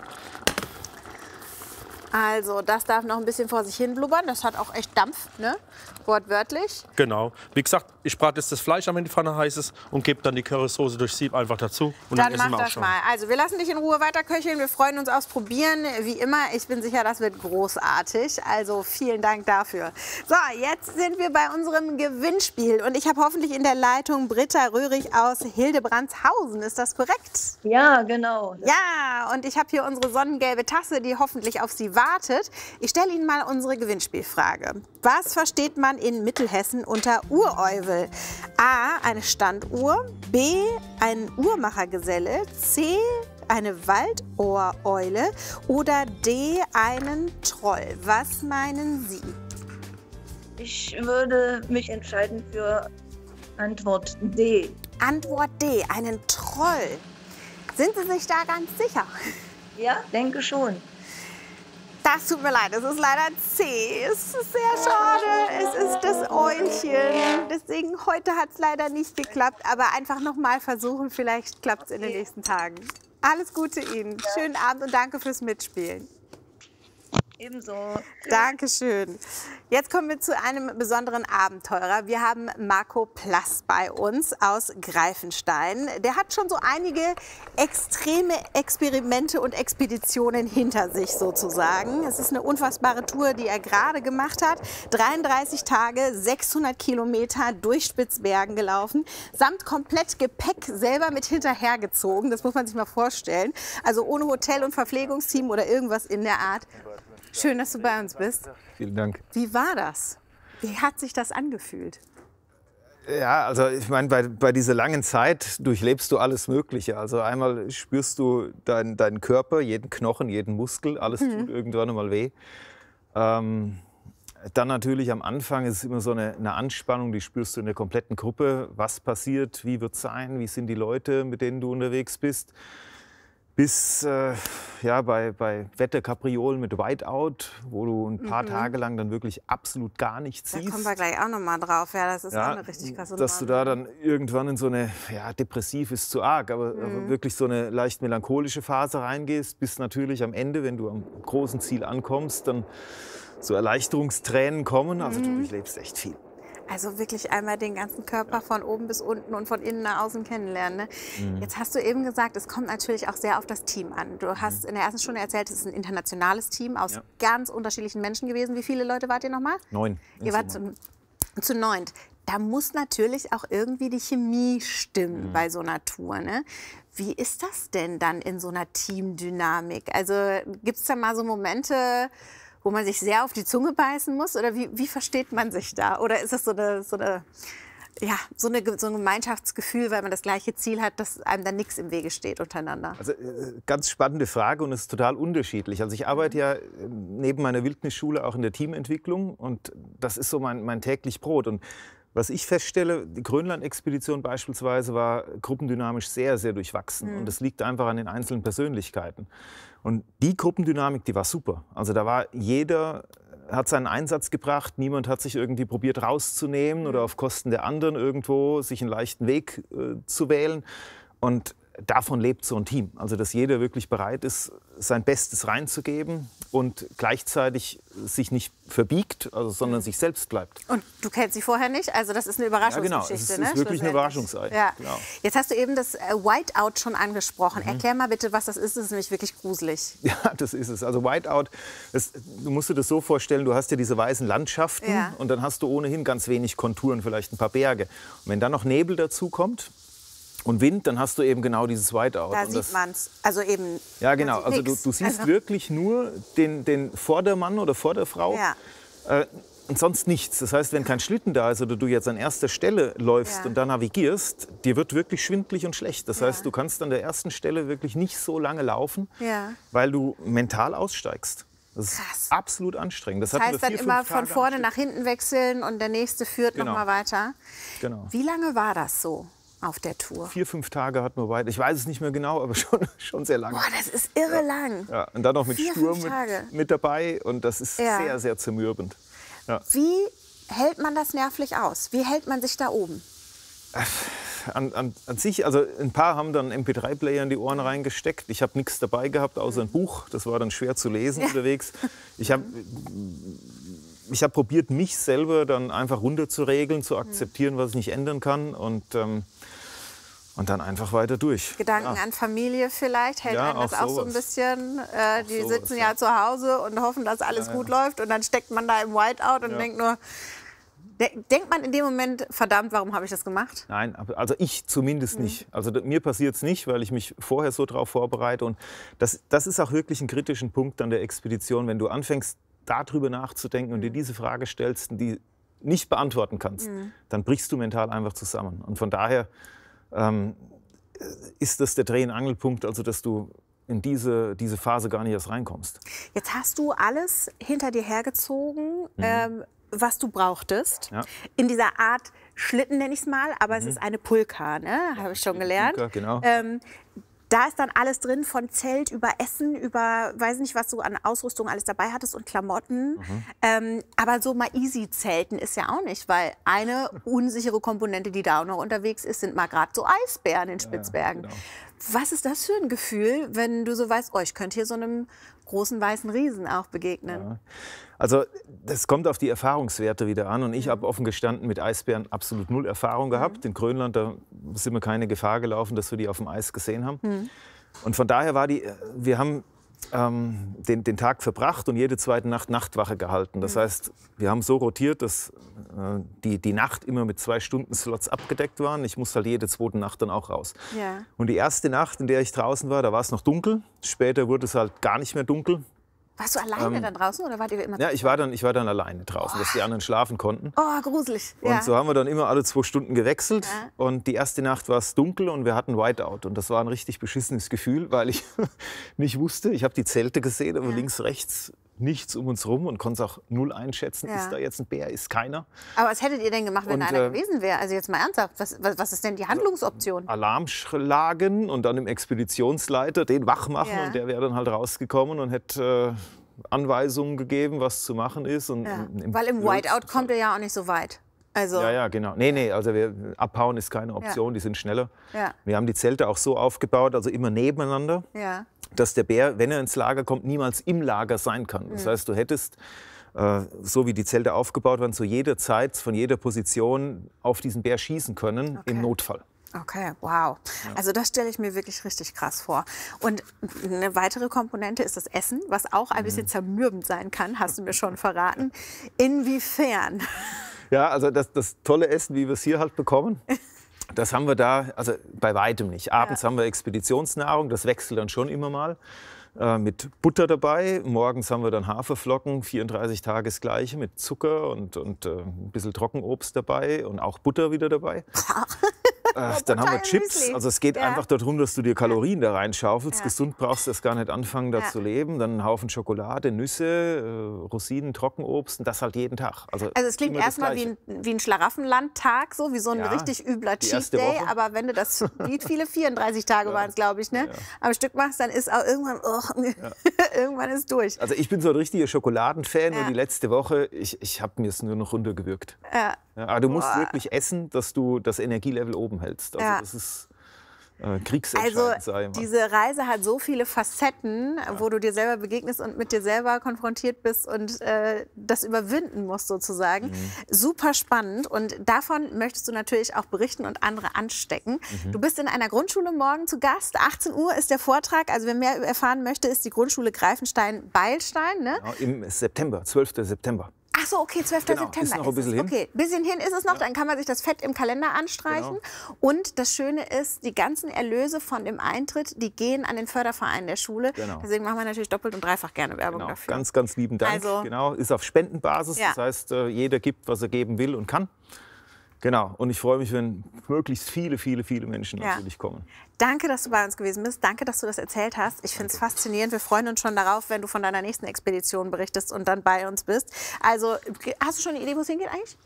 Also, das darf noch ein bisschen vor sich hin blubbern. Das hat auch echt Dampf, ne? Wortwörtlich. Genau. Wie gesagt, ich brate jetzt das Fleisch an, wenn die Pfanne heiß ist und gebe dann die Currysoße durch Sieb einfach dazu. Und dann, dann essen mach wir auch das schon. mal. Also, wir lassen dich in Ruhe weiterköcheln. Wir freuen uns aufs Probieren. Wie immer, ich bin sicher, das wird großartig. Also, vielen Dank dafür. So, jetzt sind wir bei unserem Gewinnspiel. Und ich habe hoffentlich in der Leitung Britta Röhrig aus Hildebrandshausen. Ist das korrekt? Ja, genau. Ja, und ich habe hier unsere sonnengelbe Tasse, die hoffentlich auf Sie wartet. Ich stelle Ihnen mal unsere Gewinnspielfrage. Was versteht man in Mittelhessen unter Uräuvel? A, eine Standuhr, B, ein Uhrmachergeselle, C, eine Waldohreule oder D, einen Troll. Was meinen Sie? Ich würde mich entscheiden für Antwort D. Antwort D, einen Troll. Sind Sie sich da ganz sicher? Ja, denke schon. Das tut mir leid, es ist leider C. Es ist sehr schade. Es ist das Eulchen. Deswegen heute hat es leider nicht geklappt. Aber einfach noch mal versuchen, vielleicht klappt es in den nächsten Tagen. Alles Gute Ihnen. Schönen Abend und danke fürs Mitspielen. Ebenso. Dankeschön. Jetzt kommen wir zu einem besonderen Abenteurer. Wir haben Marco Plass bei uns aus Greifenstein. Der hat schon so einige extreme Experimente und Expeditionen hinter sich sozusagen. Es ist eine unfassbare Tour, die er gerade gemacht hat. dreiunddreißig Tage, sechshundert Kilometer durch Spitzbergen gelaufen, samt komplett Gepäck selber mit hinterhergezogen. Das muss man sich mal vorstellen. Also ohne Hotel- und Verpflegungsteam oder irgendwas in der Art. Schön, dass du bei uns bist. Vielen Dank. Wie war das? Wie hat sich das angefühlt? Ja, also ich meine, bei, bei dieser langen Zeit durchlebst du alles Mögliche. Also einmal spürst du dein, deinen Körper, jeden Knochen, jeden Muskel, alles mhm. tut irgendwann mal weh. Ähm, dann natürlich am Anfang ist es immer so eine, eine Anspannung, die spürst du in der kompletten Gruppe. Was passiert, wie wird es sein, wie sind die Leute, mit denen du unterwegs bist. Bis äh, ja, bei, bei Wetterkapriolen mit Whiteout, wo du ein paar mhm. Tage lang dann wirklich absolut gar nichts da siehst. Da kommen wir gleich auch noch mal drauf. Ja, das ist ja, auch eine richtig krasse Dass Nummer. du da dann irgendwann in so eine, ja, depressiv ist zu arg, aber, mhm. aber wirklich so eine leicht melancholische Phase reingehst, bis natürlich am Ende, wenn du am großen Ziel ankommst, dann so Erleichterungstränen kommen. Also mhm. du durchlebst echt viel. Also wirklich einmal den ganzen Körper von oben bis unten und von innen nach außen kennenlernen. Ne? Mhm. Jetzt hast du eben gesagt, es kommt natürlich auch sehr auf das Team an. Du hast in der ersten Stunde erzählt, es ist ein internationales Team aus ja. ganz unterschiedlichen Menschen gewesen. Wie viele Leute wart ihr nochmal? Neun. Ihr wart zum zu neunt. Da muss natürlich auch irgendwie die Chemie stimmen mhm. bei so einer Tour. Ne? Wie ist das denn dann in so einer Teamdynamik? Also gibt es da mal so Momente, wo man sich sehr auf die Zunge beißen muss? Oder wie, wie versteht man sich da? Oder ist das so eine, so eine ja, so, eine, so ein Gemeinschaftsgefühl, weil man das gleiche Ziel hat, dass einem da nichts im Wege steht untereinander? Also ganz spannende Frage und es ist total unterschiedlich. Also ich arbeite ja neben meiner Wildnisschule auch in der Teamentwicklung und das ist so mein, mein täglich Brot. Und was ich feststelle, die Grönland-Expedition beispielsweise war gruppendynamisch sehr, sehr durchwachsen. Mhm. Und das liegt einfach an den einzelnen Persönlichkeiten. Und die Gruppendynamik, die war super. Also da war jeder, hat seinen Einsatz gebracht, niemand hat sich irgendwie probiert rauszunehmen oder auf Kosten der anderen irgendwo sich einen leichten Weg äh, zu wählen. Und davon lebt so ein Team. Also dass jeder wirklich bereit ist, sein Bestes reinzugeben und gleichzeitig sich nicht verbiegt, also, sondern mhm. sich selbst bleibt. Und du kennst sie vorher nicht? Also das ist eine Überraschungsgeschichte, ja, genau. Es ist, ne? ist wirklich ein Überraschungsei. Ja. Genau. Jetzt hast du eben das Whiteout schon angesprochen. Mhm. Erklär mal bitte, was das ist. Das ist nämlich wirklich gruselig. Ja, das ist es. Also Whiteout, das, du musst dir das so vorstellen, du hast ja diese weißen Landschaften ja. und dann hast du ohnehin ganz wenig Konturen, vielleicht ein paar Berge. Und wenn dann noch Nebel dazu kommt, und Wind, dann hast du eben genau dieses Whiteout. Da und sieht man es. Also eben. Ja, genau. Also du, du siehst also wirklich nur den, den Vordermann oder Vorderfrau. Ja. Äh, und sonst nichts. Das heißt, wenn kein Schlitten da ist oder du jetzt an erster Stelle läufst ja. und da navigierst, dir wird wirklich schwindelig und schlecht. Das ja. heißt, du kannst an der ersten Stelle wirklich nicht so lange laufen, ja. weil du mental aussteigst. Das ist Krass. absolut anstrengend. Das, das heißt wir dann vier, immer von Tage vorne nach hinten wechseln und der nächste führt genau. noch mal weiter. Genau. Wie lange war das so auf der Tour? Vier, fünf Tage hatten wir weiter. Ich weiß es nicht mehr genau, aber schon, schon sehr lange. Boah, das ist irre ja. lang. Ja. Und dann noch mit Vier, Sturm fünf mit, mit dabei. Und das ist ja. sehr, sehr zermürbend. Ja. Wie hält man das nervlich aus? Wie hält man sich da oben? An, an, an sich, also ein paar haben dann M P drei Player in die Ohren reingesteckt. Ich habe nichts dabei gehabt, außer ein Buch. Das war dann schwer zu lesen ja. unterwegs. Ich habe ich hab probiert, mich selber dann einfach runterzuregeln, zu akzeptieren, was ich nicht ändern kann. Und, ähm, und dann einfach weiter durch. Gedanken ja. an Familie vielleicht, hält ja, einen das auch, auch so ein bisschen. Äh, die sowas, sitzen ja, ja zu Hause und hoffen, dass alles ja, gut ja. läuft. Und dann steckt man da im Whiteout und ja. denkt nur, denkt man in dem Moment, verdammt, warum habe ich das gemacht? Nein, also ich zumindest mhm. nicht. Also mir passiert es nicht, weil ich mich vorher so darauf vorbereite. Und das, das ist auch wirklich ein kritischer Punkt an der Expedition, wenn du anfängst, darüber nachzudenken mhm. und dir diese Frage stellst, die nicht beantworten kannst, mhm. dann brichst du mental einfach zusammen. Und von daher ähm, ist das der Dreh- und Angelpunkt, also dass du in diese, diese Phase gar nicht erst reinkommst. Jetzt hast du alles hinter dir hergezogen, mhm. ähm, was du brauchtest. Ja. In dieser Art Schlitten nenne ich es mal, aber mhm. es ist eine Pulka, ne? Habe ich schon gelernt. Pulka, genau. Ähm, da ist dann alles drin, von Zelt über Essen, über, weiß nicht, was du an Ausrüstung alles dabei hattest und Klamotten. Mhm. Ähm, aber so mal easy zelten ist ja auch nicht, weil eine unsichere Komponente, die da auch noch unterwegs ist, sind mal gerade so Eisbären in Spitzbergen. Ja, genau. Was ist das für ein Gefühl, wenn du so weißt, oh, ich könnte hier so einem großen weißen Riesen auch begegnen? Ja. Also das kommt auf die Erfahrungswerte wieder an. Und ich mhm. habe offen gestanden mit Eisbären absolut null Erfahrung gehabt. Mhm. In Grönland, da sind wir keine Gefahr gelaufen, dass wir die auf dem Eis gesehen haben. Mhm. Und von daher war die, wir haben ähm, den, den Tag verbracht und jede zweite Nacht Nachtwache gehalten. Das mhm. heißt, wir haben so rotiert, dass äh, die, die Nacht immer mit zwei Stunden Slots abgedeckt waren. Ich musste halt jede zweite Nacht dann auch raus. Ja. Und die erste Nacht, in der ich draußen war, da war es noch dunkel. Später wurde es halt gar nicht mehr dunkel. Warst du alleine ähm, dann draußen oder wart ihr immer? Ja, ich war dann, ich war dann alleine draußen, oh. dass die anderen schlafen konnten. Oh, gruselig. Und ja. so haben wir dann immer alle zwei Stunden gewechselt. Ja. Und die erste Nacht war es dunkel und wir hatten Whiteout. Und das war ein richtig beschissenes Gefühl, weil ich nicht wusste, ich habe die Zelte gesehen, aber ja. links, rechts nichts um uns rum und konnte es auch null einschätzen. Ja. Ist da jetzt ein Bär, ist keiner. Aber was hättet ihr denn gemacht, wenn und, einer äh, gewesen wäre? Also jetzt mal ernsthaft, was, was, was ist denn die Handlungsoption? Alarm schlagen und dann dem Expeditionsleiter den wach machen Ja. und der wäre dann halt rausgekommen und hätte äh, Anweisungen gegeben, was zu machen ist. Und Ja. im Weil im Whiteout kommt ihr ja auch nicht so weit. Also, Ja, ja, genau. Nee, nee, also wir, abhauen ist keine Option, Ja. die sind schneller. Ja. Wir haben die Zelte auch so aufgebaut, also immer nebeneinander, Ja. dass der Bär, wenn er ins Lager kommt, niemals im Lager sein kann. Das Mhm. heißt, du hättest, äh, so wie die Zelte aufgebaut waren, zu jeder Zeit, von jeder Position auf diesen Bär schießen können, Okay. im Notfall. Okay, wow. Also das stelle ich mir wirklich richtig krass vor. Und eine weitere Komponente ist das Essen, was auch ein bisschen zermürbend sein kann, hast du mir schon verraten. Inwiefern? Ja, also das, das tolle Essen, wie wir es hier halt bekommen, das haben wir da, also bei weitem nicht. Abends ja. haben wir Expeditionsnahrung, das wechselt dann schon immer mal. Äh, mit Butter dabei. Morgens haben wir dann Haferflocken, vierunddreißig Tage das Gleiche, mit Zucker und, und äh, ein bisschen Trockenobst dabei und auch Butter wieder dabei. äh, dann haben wir Chips. Also es geht ja. einfach darum, dass du dir Kalorien da reinschaufelst. Ja. Gesund brauchst du das gar nicht anfangen, da ja. zu leben. Dann einen Haufen Schokolade, Nüsse, äh, Rosinen, Trockenobst und das halt jeden Tag. Also, also es klingt erstmal wie ein, wie ein Schlaraffenlandtag, so wie so ein ja, richtig übler Cheat Day. Aber wenn du das, wie viele vierunddreißig Tage ja. waren es, glaube ich, ne? Ja. am Stück machst, dann ist auch irgendwann, oh, ja. irgendwann ist durch. Also ich bin so ein richtiger Schokoladenfan ja. und die letzte Woche, ich, ich habe mir es nur noch runtergewürgt. Ja. Ja, aber du musst Boah. wirklich essen, dass du das Energielevel oben hältst. Also ja. das ist äh, kriegsentscheidend, also sag ich mal. Diese Reise hat so viele Facetten, ja. wo du dir selber begegnest und mit dir selber konfrontiert bist und äh, das überwinden musst sozusagen. Mhm. Super spannend und davon möchtest du natürlich auch berichten und andere anstecken. Mhm. Du bist in einer Grundschule morgen zu Gast. achtzehn Uhr ist der Vortrag. Also wer mehr erfahren möchte, ist die Grundschule Greifenstein-Beilstein. Ne? Ja, im September, zwölften September. Ach so, okay, zwölften Genau, September ist noch ein bisschen ist es. hin. Okay, bisschen hin ist es noch, ja. dann kann man sich das fett im Kalender anstreichen. Genau. Und das Schöne ist, die ganzen Erlöse von dem Eintritt, die gehen an den Förderverein der Schule. Genau. Deswegen machen wir natürlich doppelt und dreifach gerne Werbung genau. dafür. Ganz, ganz lieben Dank. Also, genau, ist auf Spendenbasis, ja. das heißt, jeder gibt, was er geben will und kann. Genau, und ich freue mich, wenn möglichst viele, viele, viele Menschen ja. natürlich kommen. Danke, dass du bei uns gewesen bist. Danke, dass du das erzählt hast. Ich finde es faszinierend. Wir freuen uns schon darauf, wenn du von deiner nächsten Expedition berichtest und dann bei uns bist. Also, hast du schon eine Idee, wo es hingeht eigentlich?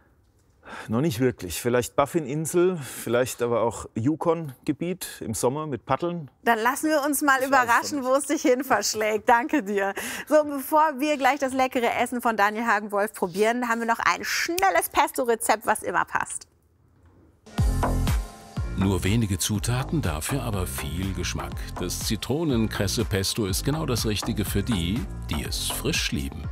Noch nicht wirklich. Vielleicht Baffin-Insel, vielleicht aber auch Yukon-Gebiet im Sommer mit Paddeln. Dann lassen wir uns mal überraschen, wo es dich hin verschlägt. Danke dir. So, bevor wir gleich das leckere Essen von Daniel Hagen-Wolf probieren, haben wir noch ein schnelles Pesto-Rezept, was immer passt. Nur wenige Zutaten, dafür aber viel Geschmack. Das Zitronenkresse-Pesto ist genau das Richtige für die, die es frisch lieben.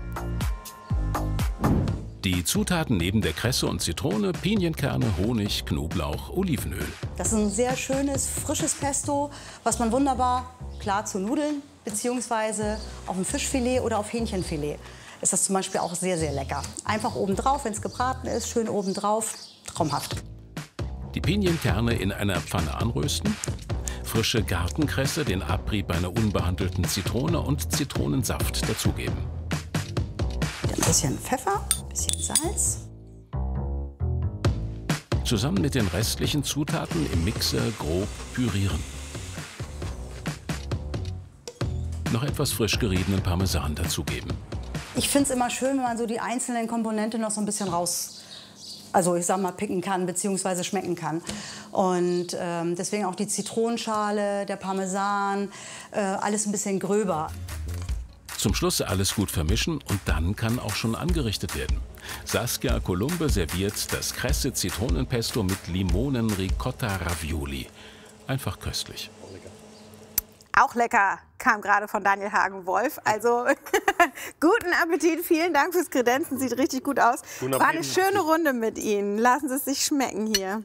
Die Zutaten neben der Kresse und Zitrone, Pinienkerne, Honig, Knoblauch, Olivenöl. Das ist ein sehr schönes, frisches Pesto, was man wunderbar klar zu Nudeln bzw. auf ein Fischfilet oder auf Hähnchenfilet ist das zum Beispiel auch sehr, sehr lecker. Einfach obendrauf, wenn es gebraten ist, schön obendrauf, traumhaft. Die Pinienkerne in einer Pfanne anrösten, frische Gartenkresse, den Abrieb einer unbehandelten Zitrone und Zitronensaft dazugeben. Ein bisschen Pfeffer, ein bisschen Salz. Zusammen mit den restlichen Zutaten im Mixer grob pürieren. Noch etwas frisch geriebenen Parmesan dazugeben. Ich finde es immer schön, wenn man so die einzelnen Komponenten noch so ein bisschen raus, also ich sag mal, picken kann bzw. schmecken kann. Und ähm, deswegen auch die Zitronenschale, der Parmesan, äh, alles ein bisschen gröber. Zum Schluss alles gut vermischen und dann kann auch schon angerichtet werden. Saskia Columbe serviert das Kresse-Zitronenpesto mit Limonen-Ricotta-Ravioli. Einfach köstlich. Auch lecker, kam gerade von Daniel Hagen-Wolf. Also guten Appetit, vielen Dank fürs Kredenzen, sieht richtig gut aus. War eine schöne Runde mit Ihnen. Lassen Sie es sich schmecken hier.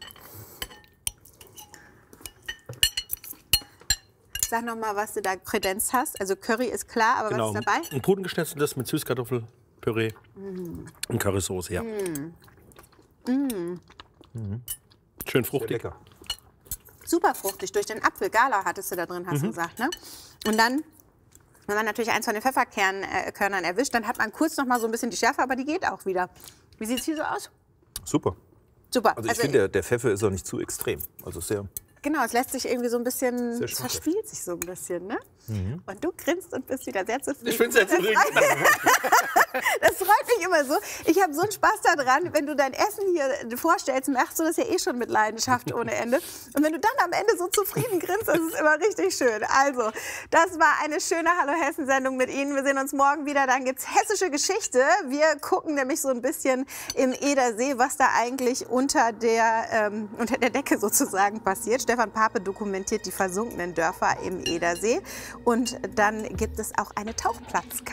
Sag noch mal, was du da kredenzt hast. Also Curry ist klar, aber genau. was ist dabei? Ein Pudengeschnetzeltes mit Süßkartoffelpüree Mm. und Currysoße, ja. Mm. Mm. Mhm. Schön fruchtig. Sehr lecker. Super fruchtig. Durch den Apfel, Gala hattest du da drin, hast du Mhm. gesagt, ne? Und dann, wenn man natürlich eins von den Pfefferkörnern äh, erwischt, dann hat man kurz noch mal so ein bisschen die Schärfe, aber die geht auch wieder. Wie sieht es hier so aus? Super. Super. Also ich finde, der, der Pfeffer ist auch nicht zu extrem. Also sehr. Genau, es lässt sich irgendwie so ein bisschen, Sehr es verspielt sich so ein bisschen, ne? Mhm. Und du grinst und bist wieder sehr zufrieden. Ich bin sehr zufrieden. Das freut mich immer so. Ich habe so einen Spaß daran, wenn du dein Essen hier vorstellst, machst du das ja eh schon mit Leidenschaft ohne Ende. Und wenn du dann am Ende so zufrieden grinst, das ist immer richtig schön. Also, das war eine schöne Hallo Hessen-Sendung mit Ihnen. Wir sehen uns morgen wieder. Dann gibt es hessische Geschichte. Wir gucken nämlich so ein bisschen im Edersee, was da eigentlich unter der, ähm, unter der Decke sozusagen passiert. Stefan Pape dokumentiert die versunkenen Dörfer im Edersee. Und dann gibt es auch eine Tauchplatzkarte.